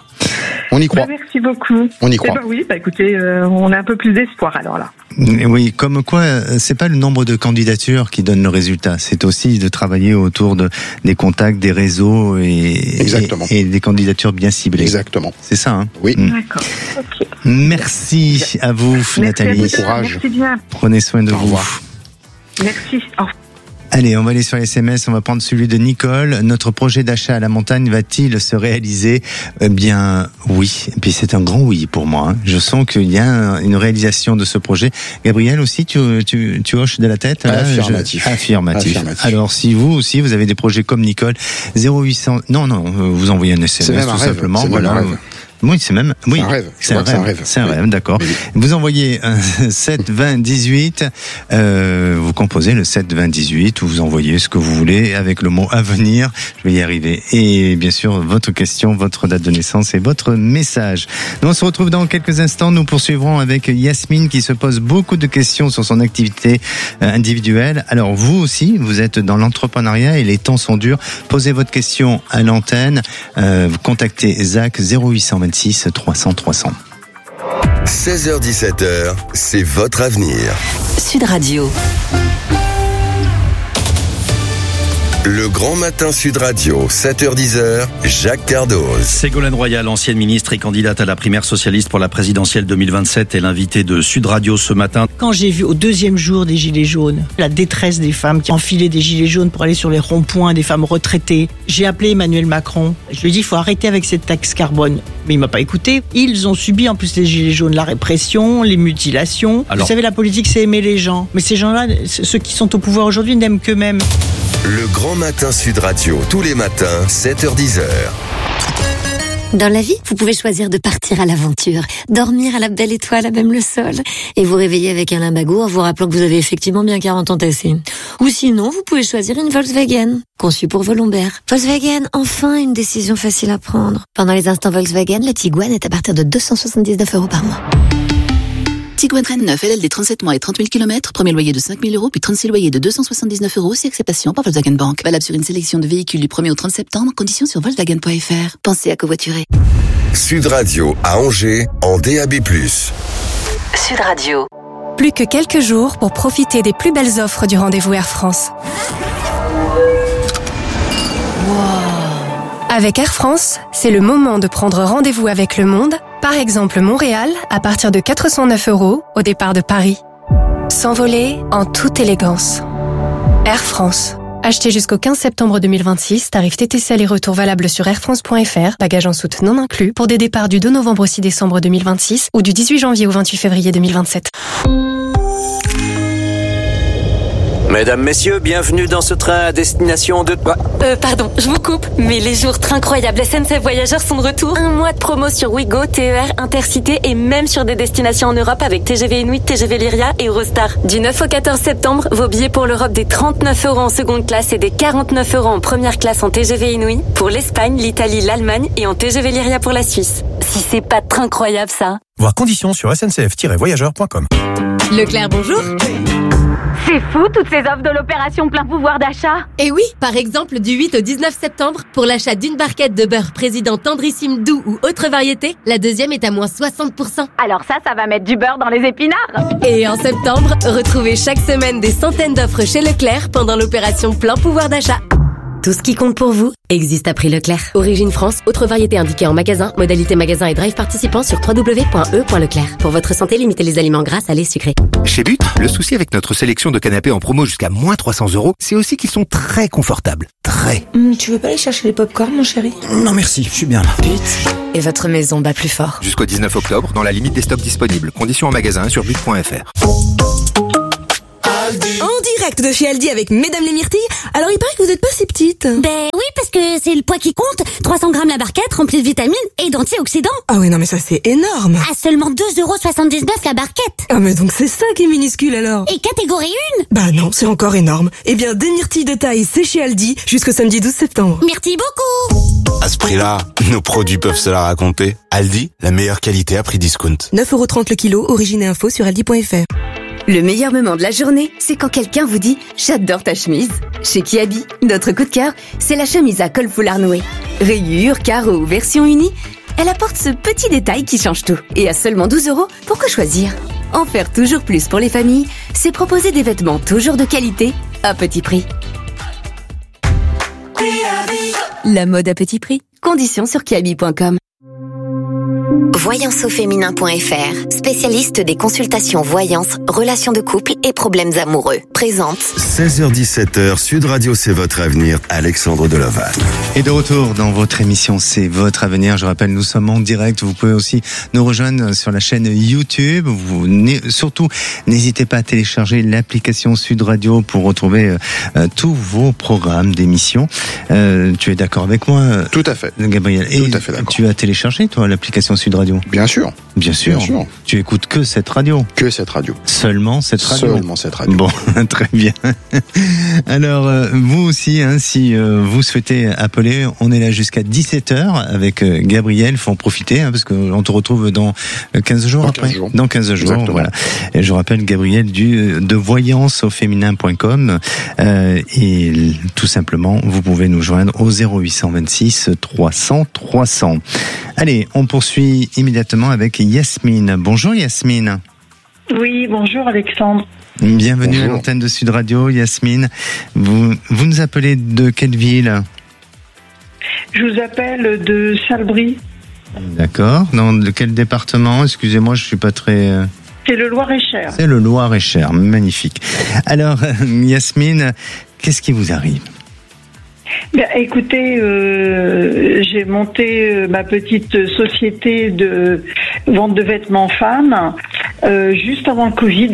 [SPEAKER 26] On y croit.
[SPEAKER 1] Bah, merci beaucoup.
[SPEAKER 26] On y croit.
[SPEAKER 1] Eh ben oui, bah écoutez, euh, on a un peu plus d'espoir alors là.
[SPEAKER 6] Oui, comme quoi, c'est pas le nombre de candidatures qui donne le résultat. C'est aussi de travailler autour de des contacts, des réseaux et,
[SPEAKER 26] Exactement.
[SPEAKER 6] et, et des candidatures bien ciblées.
[SPEAKER 26] Exactement.
[SPEAKER 6] C'est ça, hein?
[SPEAKER 26] Oui.
[SPEAKER 1] D'accord. Okay.
[SPEAKER 6] Merci à vous,
[SPEAKER 1] merci
[SPEAKER 6] Nathalie.
[SPEAKER 1] Bon courage. Merci bien.
[SPEAKER 6] Prenez soin de
[SPEAKER 26] Au
[SPEAKER 6] vous.
[SPEAKER 26] Revoir.
[SPEAKER 1] Merci. Au revoir.
[SPEAKER 6] Allez, on va aller sur les S M S, on va prendre celui de Nicole. Notre projet d'achat à la montagne va-t-il se réaliser? Eh bien, oui. Et puis c'est un grand oui pour moi. Hein. Je sens qu'il y a une réalisation de ce projet. Gabriel aussi, tu, tu, tu hoches de la tête là,
[SPEAKER 26] Affirmatif.
[SPEAKER 6] Je... Affirmatif.
[SPEAKER 26] Affirmatif.
[SPEAKER 6] Alors, si vous aussi, vous avez des projets comme Nicole, zéro huit cents... Non, non, vous envoyez un S M S tout simplement.
[SPEAKER 26] C'est
[SPEAKER 6] voilà.
[SPEAKER 26] Même un rêve.
[SPEAKER 6] Oui, c'est même. Oui,
[SPEAKER 26] c'est un rêve.
[SPEAKER 6] C'est un,
[SPEAKER 26] c'est un rêve.
[SPEAKER 6] C'est un
[SPEAKER 26] oui.
[SPEAKER 6] rêve, d'accord.
[SPEAKER 26] Oui.
[SPEAKER 6] Vous envoyez un sept vingt dix-huit. Euh, vous composez le sept vingt dix-huit ou vous envoyez ce que vous voulez avec le mot à venir. Je vais y arriver. Et bien sûr, votre question, votre date de naissance et votre message. Nous, on se retrouve dans quelques instants. Nous poursuivrons avec Yasmine qui se pose beaucoup de questions sur son activité individuelle. Alors, vous aussi, vous êtes dans l'entrepreneuriat et les temps sont durs. Posez votre question à l'antenne. Euh, contactez Zach zéro huit cent vingt-six trois cents trois cents.
[SPEAKER 10] seize heures dix-sept heures, c'est votre avenir.
[SPEAKER 12] Sud Radio.
[SPEAKER 10] Le Grand Matin Sud Radio, sept heures dix, Jacques Cardoz.
[SPEAKER 3] Ségolène Royal, ancienne ministre et candidate à la primaire socialiste pour la présidentielle deux mille vingt-sept, est l'invitée de Sud Radio ce matin.
[SPEAKER 4] Quand j'ai vu au deuxième jour des gilets jaunes, la détresse des femmes qui enfilaient des gilets jaunes pour aller sur les ronds-points, des femmes retraitées, j'ai appelé Emmanuel Macron. Je lui ai dit, il faut arrêter avec cette taxe carbone. Mais il m'a pas écouté. Ils ont subi en plus les gilets jaunes, la répression, les mutilations. Alors, vous savez, la politique, c'est aimer les gens. Mais ces gens-là, ceux qui sont au pouvoir aujourd'hui, n'aiment qu'eux-mêmes.
[SPEAKER 10] Le Grand Matin Sud Radio, tous les matins, sept heures dix.
[SPEAKER 5] Dans la vie, vous pouvez choisir de partir à l'aventure, dormir à la belle étoile à même le sol, et vous réveiller avec un lumbago en vous rappelant que vous avez effectivement bien quarante ans tassés. Ou sinon, vous pouvez choisir une Volkswagen, conçue pour vos lombaires. Volkswagen, enfin une décision facile à prendre. Pendant les instants Volkswagen, le Tiguan est à partir de deux cent soixante-dix-neuf euros par mois.
[SPEAKER 7] Tiguan Traîne neuf, L L D trente-sept mois et trente mille kilomètres, premier loyer de cinq mille euros, puis trente-six loyers de deux cent soixante-dix-neuf euros, si acceptation par Volkswagen Bank. Valable sur une sélection de véhicules du premier au trente septembre, conditions sur Volkswagen point F R. Pensez à covoiturer.
[SPEAKER 10] Sud Radio à Angers, en D A B plus.
[SPEAKER 12] Sud Radio.
[SPEAKER 8] Plus que quelques jours pour profiter des plus belles offres du rendez-vous Air France. Wow. Avec Air France, c'est le moment de prendre rendez-vous avec le monde. Par exemple, Montréal, à partir de quatre cent neuf euros au départ de Paris. S'envoler en toute élégance. Air France. Acheté jusqu'au quinze septembre deux mille vingt-six, tarif T T C aller-retour valable sur air france point F R, bagages en soute non inclus, pour des départs du deux novembre au six décembre deux mille vingt-six ou du dix-huit janvier au vingt-huit février deux mille vingt-sept.
[SPEAKER 9] Mesdames, messieurs, bienvenue dans ce train à destination de...
[SPEAKER 11] Euh, pardon, je vous coupe, mais les jours très incroyables S N C F Voyageurs sont de retour. Un mois de promo sur Ouigo, T E R, Intercité et même sur des destinations en Europe avec T G V Inuit, T G V Lyria et Eurostar. Du neuf au quatorze septembre, vos billets pour l'Europe des trente-neuf euros en seconde classe et des quarante-neuf euros en première classe en T G V Inuit, pour l'Espagne, l'Italie, l'Allemagne et en T G V Lyria pour la Suisse. Si c'est pas très incroyable ça.
[SPEAKER 19] Voir conditions sur S N C F tiret voyageurs point com.
[SPEAKER 20] Leclerc, bonjour.
[SPEAKER 21] C'est fou, toutes ces offres de l'opération plein pouvoir d'achat.
[SPEAKER 20] Et oui, par exemple, du huit au dix-neuf septembre, pour l'achat d'une barquette de beurre président tendrissime doux ou autre variété, la deuxième est à moins soixante pour cent.
[SPEAKER 21] Alors ça, ça va mettre du beurre dans les épinards.
[SPEAKER 20] Et en septembre, retrouvez chaque semaine des centaines d'offres chez Leclerc pendant l'opération plein pouvoir d'achat. Tout ce qui compte pour vous existe à prix Leclerc. Origine France, autre variété indiquée en magasin, modalité magasin et drive participant sur w w w point e point leclerc. Pour votre santé, limitez les aliments gras, salés, sucrés.
[SPEAKER 2] Chez But, le souci avec notre sélection de canapés en promo jusqu'à moins trois cents euros, c'est aussi qu'ils sont très confortables. Très.
[SPEAKER 13] Mmh, tu veux pas aller chercher les pop-corn, mon chéri?
[SPEAKER 2] Non merci, je suis bien là.
[SPEAKER 20] But. Et votre maison bat plus fort.
[SPEAKER 2] Jusqu'au dix-neuf octobre, dans la limite des stocks disponibles. Conditions en magasin sur but point f r.
[SPEAKER 13] En direct de chez Aldi avec Mesdames les Myrtilles. Alors il paraît que vous êtes pas si petite.
[SPEAKER 14] Ben oui, parce que c'est le poids qui compte. trois cents grammes la barquette, remplie de vitamines et d'antioxydants.
[SPEAKER 13] Ah oui, non mais ça c'est énorme.
[SPEAKER 14] À seulement deux euros soixante-dix-neuf la barquette.
[SPEAKER 13] Ah mais donc c'est ça qui est minuscule alors.
[SPEAKER 14] Et catégorie un.
[SPEAKER 13] Bah non, c'est encore énorme. Eh bien, des myrtilles de taille, c'est chez Aldi jusqu'au samedi douze septembre.
[SPEAKER 14] Merci beaucoup.
[SPEAKER 15] À ce prix-là, nos produits peuvent se la raconter. Aldi, la meilleure qualité à prix discount.
[SPEAKER 13] neuf euros trente le kilo, origine et info sur aldi point f r.
[SPEAKER 16] Le meilleur moment de la journée, c'est quand quelqu'un vous dit « J'adore ta chemise ». Chez Kiabi, notre coup de cœur, c'est la chemise à col foulard noué. Rayures, carreaux ou version unie, elle apporte ce petit détail qui change tout. Et à seulement douze euros, pourquoi choisir? En faire toujours plus pour les familles, c'est proposer des vêtements toujours de qualité, à petit prix. La mode à petit prix. Conditions sur kiabi point com.
[SPEAKER 5] voyance au féminin point f r, spécialiste des consultations voyance, relations de couple et problèmes amoureux. Présente.
[SPEAKER 10] seize heures dix-sept heures, Sud Radio, c'est votre avenir. Alexandre Deloval.
[SPEAKER 6] Et de retour dans votre émission, c'est votre avenir. Je rappelle, nous sommes en direct. Vous pouvez aussi nous rejoindre sur la chaîne YouTube. Vous, surtout, n'hésitez pas à télécharger l'application Sud Radio pour retrouver euh, tous vos programmes d'émissions. Euh, tu es d'accord avec moi?
[SPEAKER 26] Tout à fait.
[SPEAKER 6] Gabriel. Et
[SPEAKER 26] Tout à fait d'accord.
[SPEAKER 6] Tu as téléchargé, toi, l'application Sud Radio?
[SPEAKER 26] Bien sûr.
[SPEAKER 6] Bien sûr.
[SPEAKER 26] Bien sûr.
[SPEAKER 6] Tu écoutes que cette radio?
[SPEAKER 26] Que cette radio.
[SPEAKER 6] Seulement cette radio?
[SPEAKER 26] Seulement cette radio.
[SPEAKER 6] Bon, très bien. Alors, euh, vous aussi, hein, si euh, vous souhaitez appeler, on est là jusqu'à dix-sept heures avec euh, Gabriel. Il faut en profiter, hein, parce qu'on te retrouve dans quinze jours
[SPEAKER 26] dans
[SPEAKER 6] après.
[SPEAKER 26] quinze jours.
[SPEAKER 6] Dans quinze jours,
[SPEAKER 26] Exactement.
[SPEAKER 6] voilà. Et je rappelle Gabriel du de voyance au féminin point com euh, et tout simplement, vous pouvez nous joindre au zéro huit cent vingt-six trois cents trois cents. Allez, on poursuit immédiatement avec Yasmine. Bonjour Yasmine.
[SPEAKER 17] Oui, bonjour Alexandre.
[SPEAKER 6] Bienvenue
[SPEAKER 17] Bonjour.
[SPEAKER 6] à l'antenne de Sud Radio, Yasmine. Vous, vous nous appelez de quelle ville?
[SPEAKER 17] Je vous appelle de Salbris.
[SPEAKER 6] D'accord. Dans de quel département? Excusez-moi, je suis pas très... euh,
[SPEAKER 17] C'est le Loir-et-Cher.
[SPEAKER 6] C'est le Loir-et-Cher, magnifique. Alors, Yasmine, qu'est-ce qui vous arrive?
[SPEAKER 17] Ben, écoutez, euh, j'ai monté euh, ma petite société de vente de vêtements femmes euh, juste avant le Covid.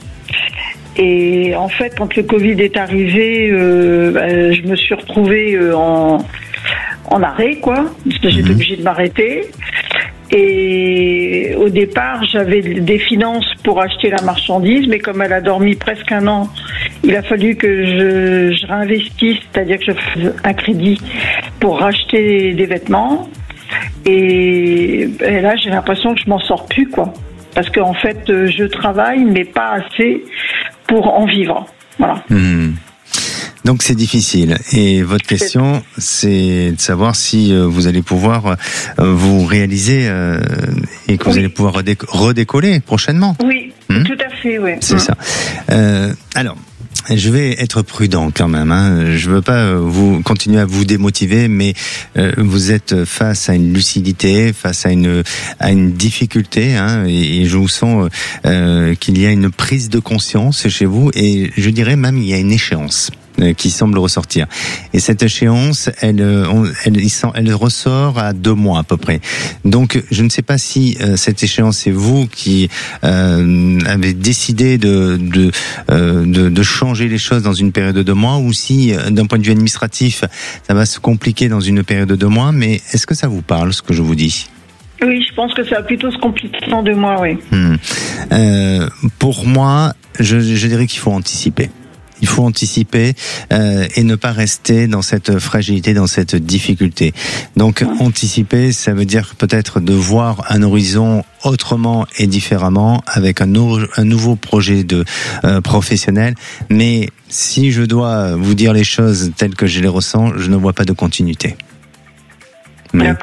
[SPEAKER 17] Et en fait, quand le Covid est arrivé, euh, ben, je me suis retrouvée euh, en, en arrêt, quoi, parce que j'étais obligée de m'arrêter. Et au départ, j'avais des finances pour acheter la marchandise, mais comme elle a dormi presque un an, il a fallu que je, je réinvestisse, c'est-à-dire que je fasse un crédit pour racheter des vêtements. Et, et là, j'ai l'impression que je m'en sors plus, quoi. Parce qu'en fait, je travaille, mais pas assez pour en vivre. Voilà.
[SPEAKER 6] Hmm. Donc c'est difficile. Et votre question, c'est de savoir si euh, vous allez pouvoir euh, vous réaliser euh, et que vous
[SPEAKER 17] Oui.
[SPEAKER 6] allez pouvoir redéco- redécoller prochainement.
[SPEAKER 17] Oui,
[SPEAKER 6] Hmm.
[SPEAKER 17] tout à fait, oui.
[SPEAKER 6] C'est ça. Euh, alors, je vais être prudent quand même. Hein. Je veux pas vous continuer à vous démotiver, mais euh, vous êtes face à une lucidité, face à une à une difficulté, hein, et, et je vous sens euh, qu'il y a une prise de conscience chez vous, et je dirais même il y a une échéance euh, qui semble ressortir. Et cette échéance, elle, euh, on- elle, il sent- elle ressort à deux mois à peu près. Donc, je ne sais pas si euh, cette échéance, c'est vous qui euh, avez décidé de de, euh, de de changer les choses dans une période de deux mois, ou si, euh, d'un point de vue administratif, ça va se compliquer dans une période de deux mois. Mais est-ce que ça vous parle, ce que je vous dis?
[SPEAKER 17] Oui, je pense que ça va plutôt se compliquer dans deux mois, oui.
[SPEAKER 6] Hmm. Euh, pour moi, je, je dirais qu'il faut anticiper. Il faut anticiper euh, et ne pas rester dans cette fragilité, dans cette difficulté. Donc, anticiper, ça veut dire peut-être de voir un horizon autrement et différemment, avec un, nou- un nouveau projet de euh, professionnel. Mais si je dois vous dire les choses telles que je les ressens, je ne vois pas de continuité. Mais
[SPEAKER 17] D'accord.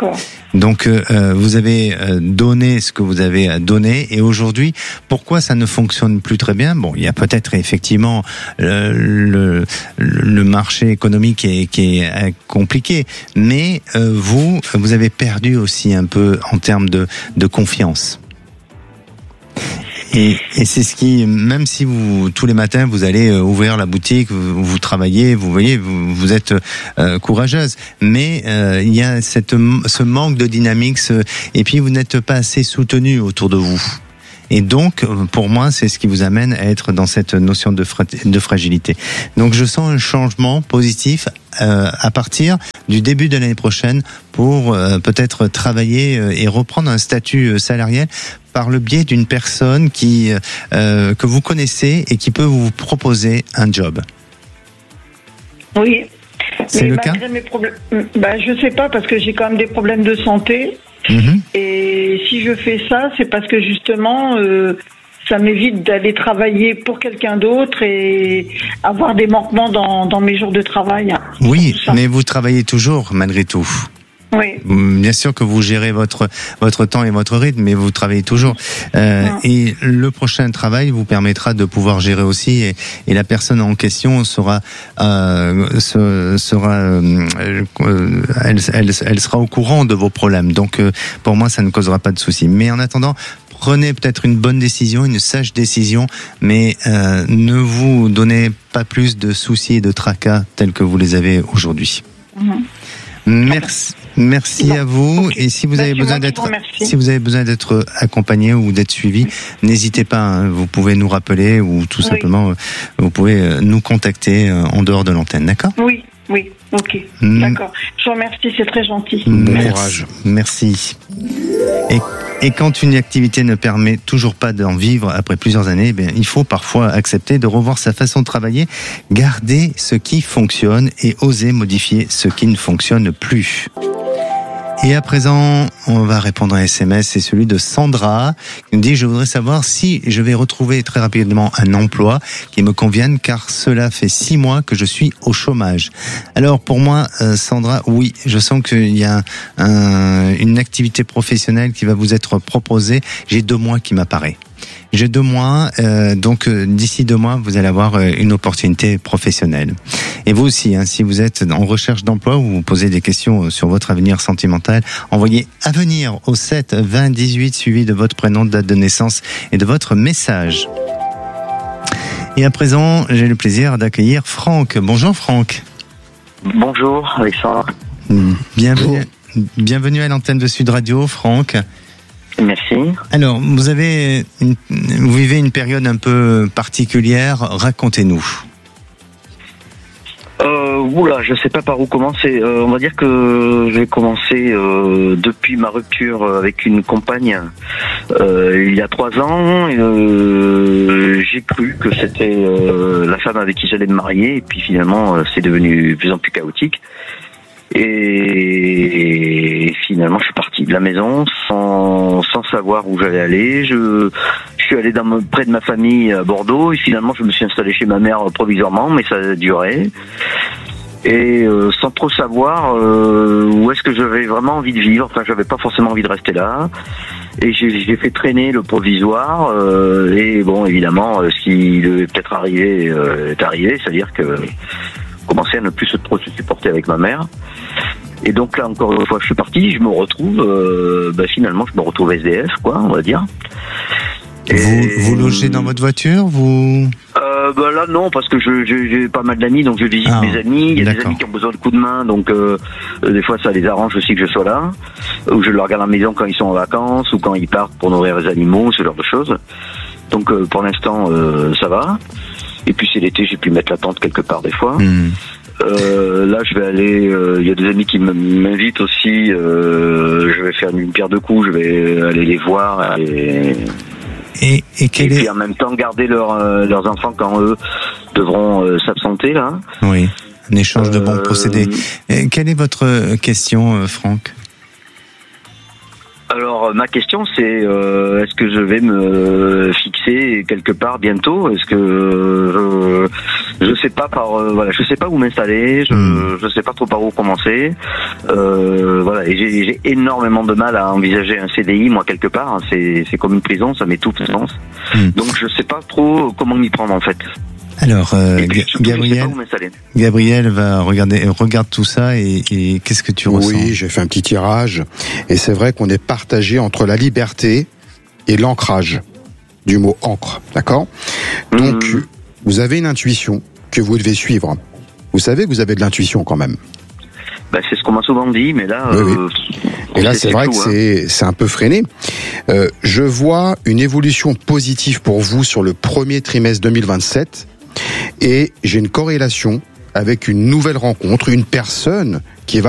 [SPEAKER 6] Donc euh, vous avez donné ce que vous avez donné et aujourd'hui, pourquoi ça ne fonctionne plus très bien? Bon, il y a peut-être effectivement euh, le, le marché économique qui est, qui est compliqué, mais euh, vous, vous avez perdu aussi un peu en termes de, de confiance. Et, et c'est ce qui, même si vous tous les matins vous allez ouvrir la boutique, vous, vous travaillez, vous voyez, vous, vous êtes euh, courageuse, mais euh, il y a cette, ce manque de dynamique, ce, et puis vous n'êtes pas assez soutenu autour de vous. Et donc, pour moi, c'est ce qui vous amène à être dans cette notion de, fra- de fragilité. Donc, je sens un changement positif euh, à partir du début de l'année prochaine pour euh, peut-être travailler euh, et reprendre un statut salarial par le biais d'une personne qui euh, que vous connaissez et qui peut vous proposer un job.
[SPEAKER 17] Oui.
[SPEAKER 6] C'est
[SPEAKER 17] mais
[SPEAKER 6] le
[SPEAKER 17] malgré
[SPEAKER 6] cas
[SPEAKER 17] mes problèmes, bah, je sais pas parce que j'ai quand même des problèmes de santé. Mmh. Et si je fais ça, c'est parce que justement, euh, ça m'évite d'aller travailler pour quelqu'un d'autre et avoir des manquements dans, dans mes jours de travail.
[SPEAKER 6] Oui, mais vous travaillez toujours malgré tout.
[SPEAKER 17] Oui.
[SPEAKER 6] Bien sûr que vous gérez votre votre temps et votre rythme, mais vous travaillez toujours. Euh, ouais. Et le prochain travail vous permettra de pouvoir gérer aussi, et, et la personne en question sera euh, sera euh, elle, elle elle sera au courant de vos problèmes. Donc euh, pour moi, ça ne causera pas de soucis. Mais en attendant, prenez peut-être une bonne décision, une sage décision, mais euh, ne vous donnez pas plus de soucis et de tracas tels que vous les avez aujourd'hui. Mmh. Merci, merci bon, à vous. Okay. Et si vous avez besoin d'être, si vous avez besoin d'être accompagné ou d'être suivi, n'hésitez pas. Hein, vous pouvez nous rappeler ou tout oui. simplement, vous pouvez nous contacter en dehors de l'antenne, d'accord ?
[SPEAKER 17] Oui, oui, ok, mmh. d'accord. Je vous remercie, c'est très gentil.
[SPEAKER 6] Bon merci. courage. Merci. Et, et quand une activité ne permet toujours pas d'en vivre après plusieurs années, bien, il faut parfois accepter de revoir sa façon de travailler, garder ce qui fonctionne et oser modifier ce qui ne fonctionne plus. Et à présent, on va répondre à un S M S, c'est celui de Sandra, qui nous dit « Je voudrais savoir si je vais retrouver très rapidement un emploi qui me convienne, car cela fait six mois que je suis au chômage. » Alors pour moi, euh, Sandra, oui, je sens qu'il y a un, une activité professionnelle qui va vous être proposée. J'ai deux mois qui m'apparaît. J'ai deux mois, euh, donc euh, d'ici deux mois, vous allez avoir euh, une opportunité professionnelle. Et vous aussi, hein, si vous êtes en recherche d'emploi ou vous posez des questions sur votre avenir sentimental, envoyez avenir au sept vingt dix-huit suivi de votre prénom, date de naissance et de votre message. Et à présent, j'ai le plaisir d'accueillir Franck. Bonjour Franck.
[SPEAKER 1] Bonjour Alexandre.
[SPEAKER 6] Bienvenue, bienvenue à l'antenne de Sud Radio, Franck.
[SPEAKER 1] Merci.
[SPEAKER 6] Alors, vous avez, une, vous vivez une période un peu particulière. Racontez-nous.
[SPEAKER 1] Euh, oula, je sais pas par où commencer. Euh, on va dire que j'ai commencé euh, depuis ma rupture avec une compagne euh, il y a trois ans. Euh, j'ai cru que c'était euh, la femme avec qui j'allais me marier, et puis finalement, euh, c'est devenu de plus en plus chaotique. Et finalement, je suis parti de la maison sans, sans savoir où j'allais aller. Je, je suis allé dans, près de ma famille à Bordeaux, et finalement, je me suis installé chez ma mère provisoirement, mais ça a duré. Et euh, sans trop savoir euh, où est-ce que j'avais vraiment envie de vivre. Enfin, j'avais pas forcément envie de rester là. Et j'ai, j'ai fait traîner le provisoire. Euh, et bon, évidemment, ce qui devait peut-être arriver euh, est arrivé, c'est-à-dire que commencer à ne plus se trop se supporter avec ma mère. Et donc là, encore une fois, je suis parti, je me retrouve, euh, bah, finalement, je me retrouve S D F, quoi, on va dire.
[SPEAKER 6] Et vous, vous logez dans votre voiture, vous
[SPEAKER 1] euh, bah là, non, parce que je, je, j'ai pas mal d'amis, donc je visite ah, mes amis. Il y a d'accord. des amis qui ont besoin de coups de main, donc euh, des fois, ça les arrange aussi que je sois là. Ou je leur regarde à la maison quand ils sont en vacances, ou quand ils partent pour nourrir les animaux, ce genre de choses. Donc euh, pour l'instant, euh, ça va. Et puis c'est l'été, j'ai pu mettre la tente quelque part des fois. Mmh. Euh, là, je vais aller. Il euh, y a des amis qui m'invitent aussi. Euh, je vais faire une pierre de coups. Je vais aller les voir et
[SPEAKER 6] et, et, quel
[SPEAKER 1] et puis
[SPEAKER 6] est...
[SPEAKER 1] en même temps garder leur, euh, leurs enfants quand eux devront euh, s'absenter là.
[SPEAKER 6] Oui, un échange de bons
[SPEAKER 1] euh...
[SPEAKER 6] procédés. Et quelle est votre question, Franck ?
[SPEAKER 1] Alors ma question c'est euh, est-ce que je vais me fixer quelque part bientôt ? Est-ce que euh, je sais pas par, euh, voilà, je sais pas où m'installer, je, mmh. je sais pas trop par où commencer. Euh, voilà, et j'ai, j'ai énormément de mal à envisager un C D I, moi quelque part. C'est, c'est comme une prison, ça m'étouffe, je pense. Mmh. Donc je sais pas trop comment m'y prendre en fait.
[SPEAKER 6] Alors, euh,
[SPEAKER 1] puis, surtout,
[SPEAKER 6] Gabriel, Gabriel va regarder, regarde tout ça et, et qu'est-ce que tu ressens?
[SPEAKER 26] Oui, j'ai fait un petit tirage et c'est vrai qu'on est partagé entre la liberté et l'ancrage du mot ancre, d'accord? Donc, mmh. vous avez une intuition que vous devez suivre. Vous savez que vous avez de l'intuition quand même.
[SPEAKER 1] Ben, c'est ce qu'on m'a souvent dit, mais là...
[SPEAKER 26] Oui,
[SPEAKER 1] euh,
[SPEAKER 26] oui. Et là, c'est, c'est vrai tout, que c'est, hein. c'est un peu freiné. Euh, je vois une évolution positive pour vous sur le premier trimestre deux mille vingt-sept. Et j'ai une corrélation avec une nouvelle rencontre, une personne qui va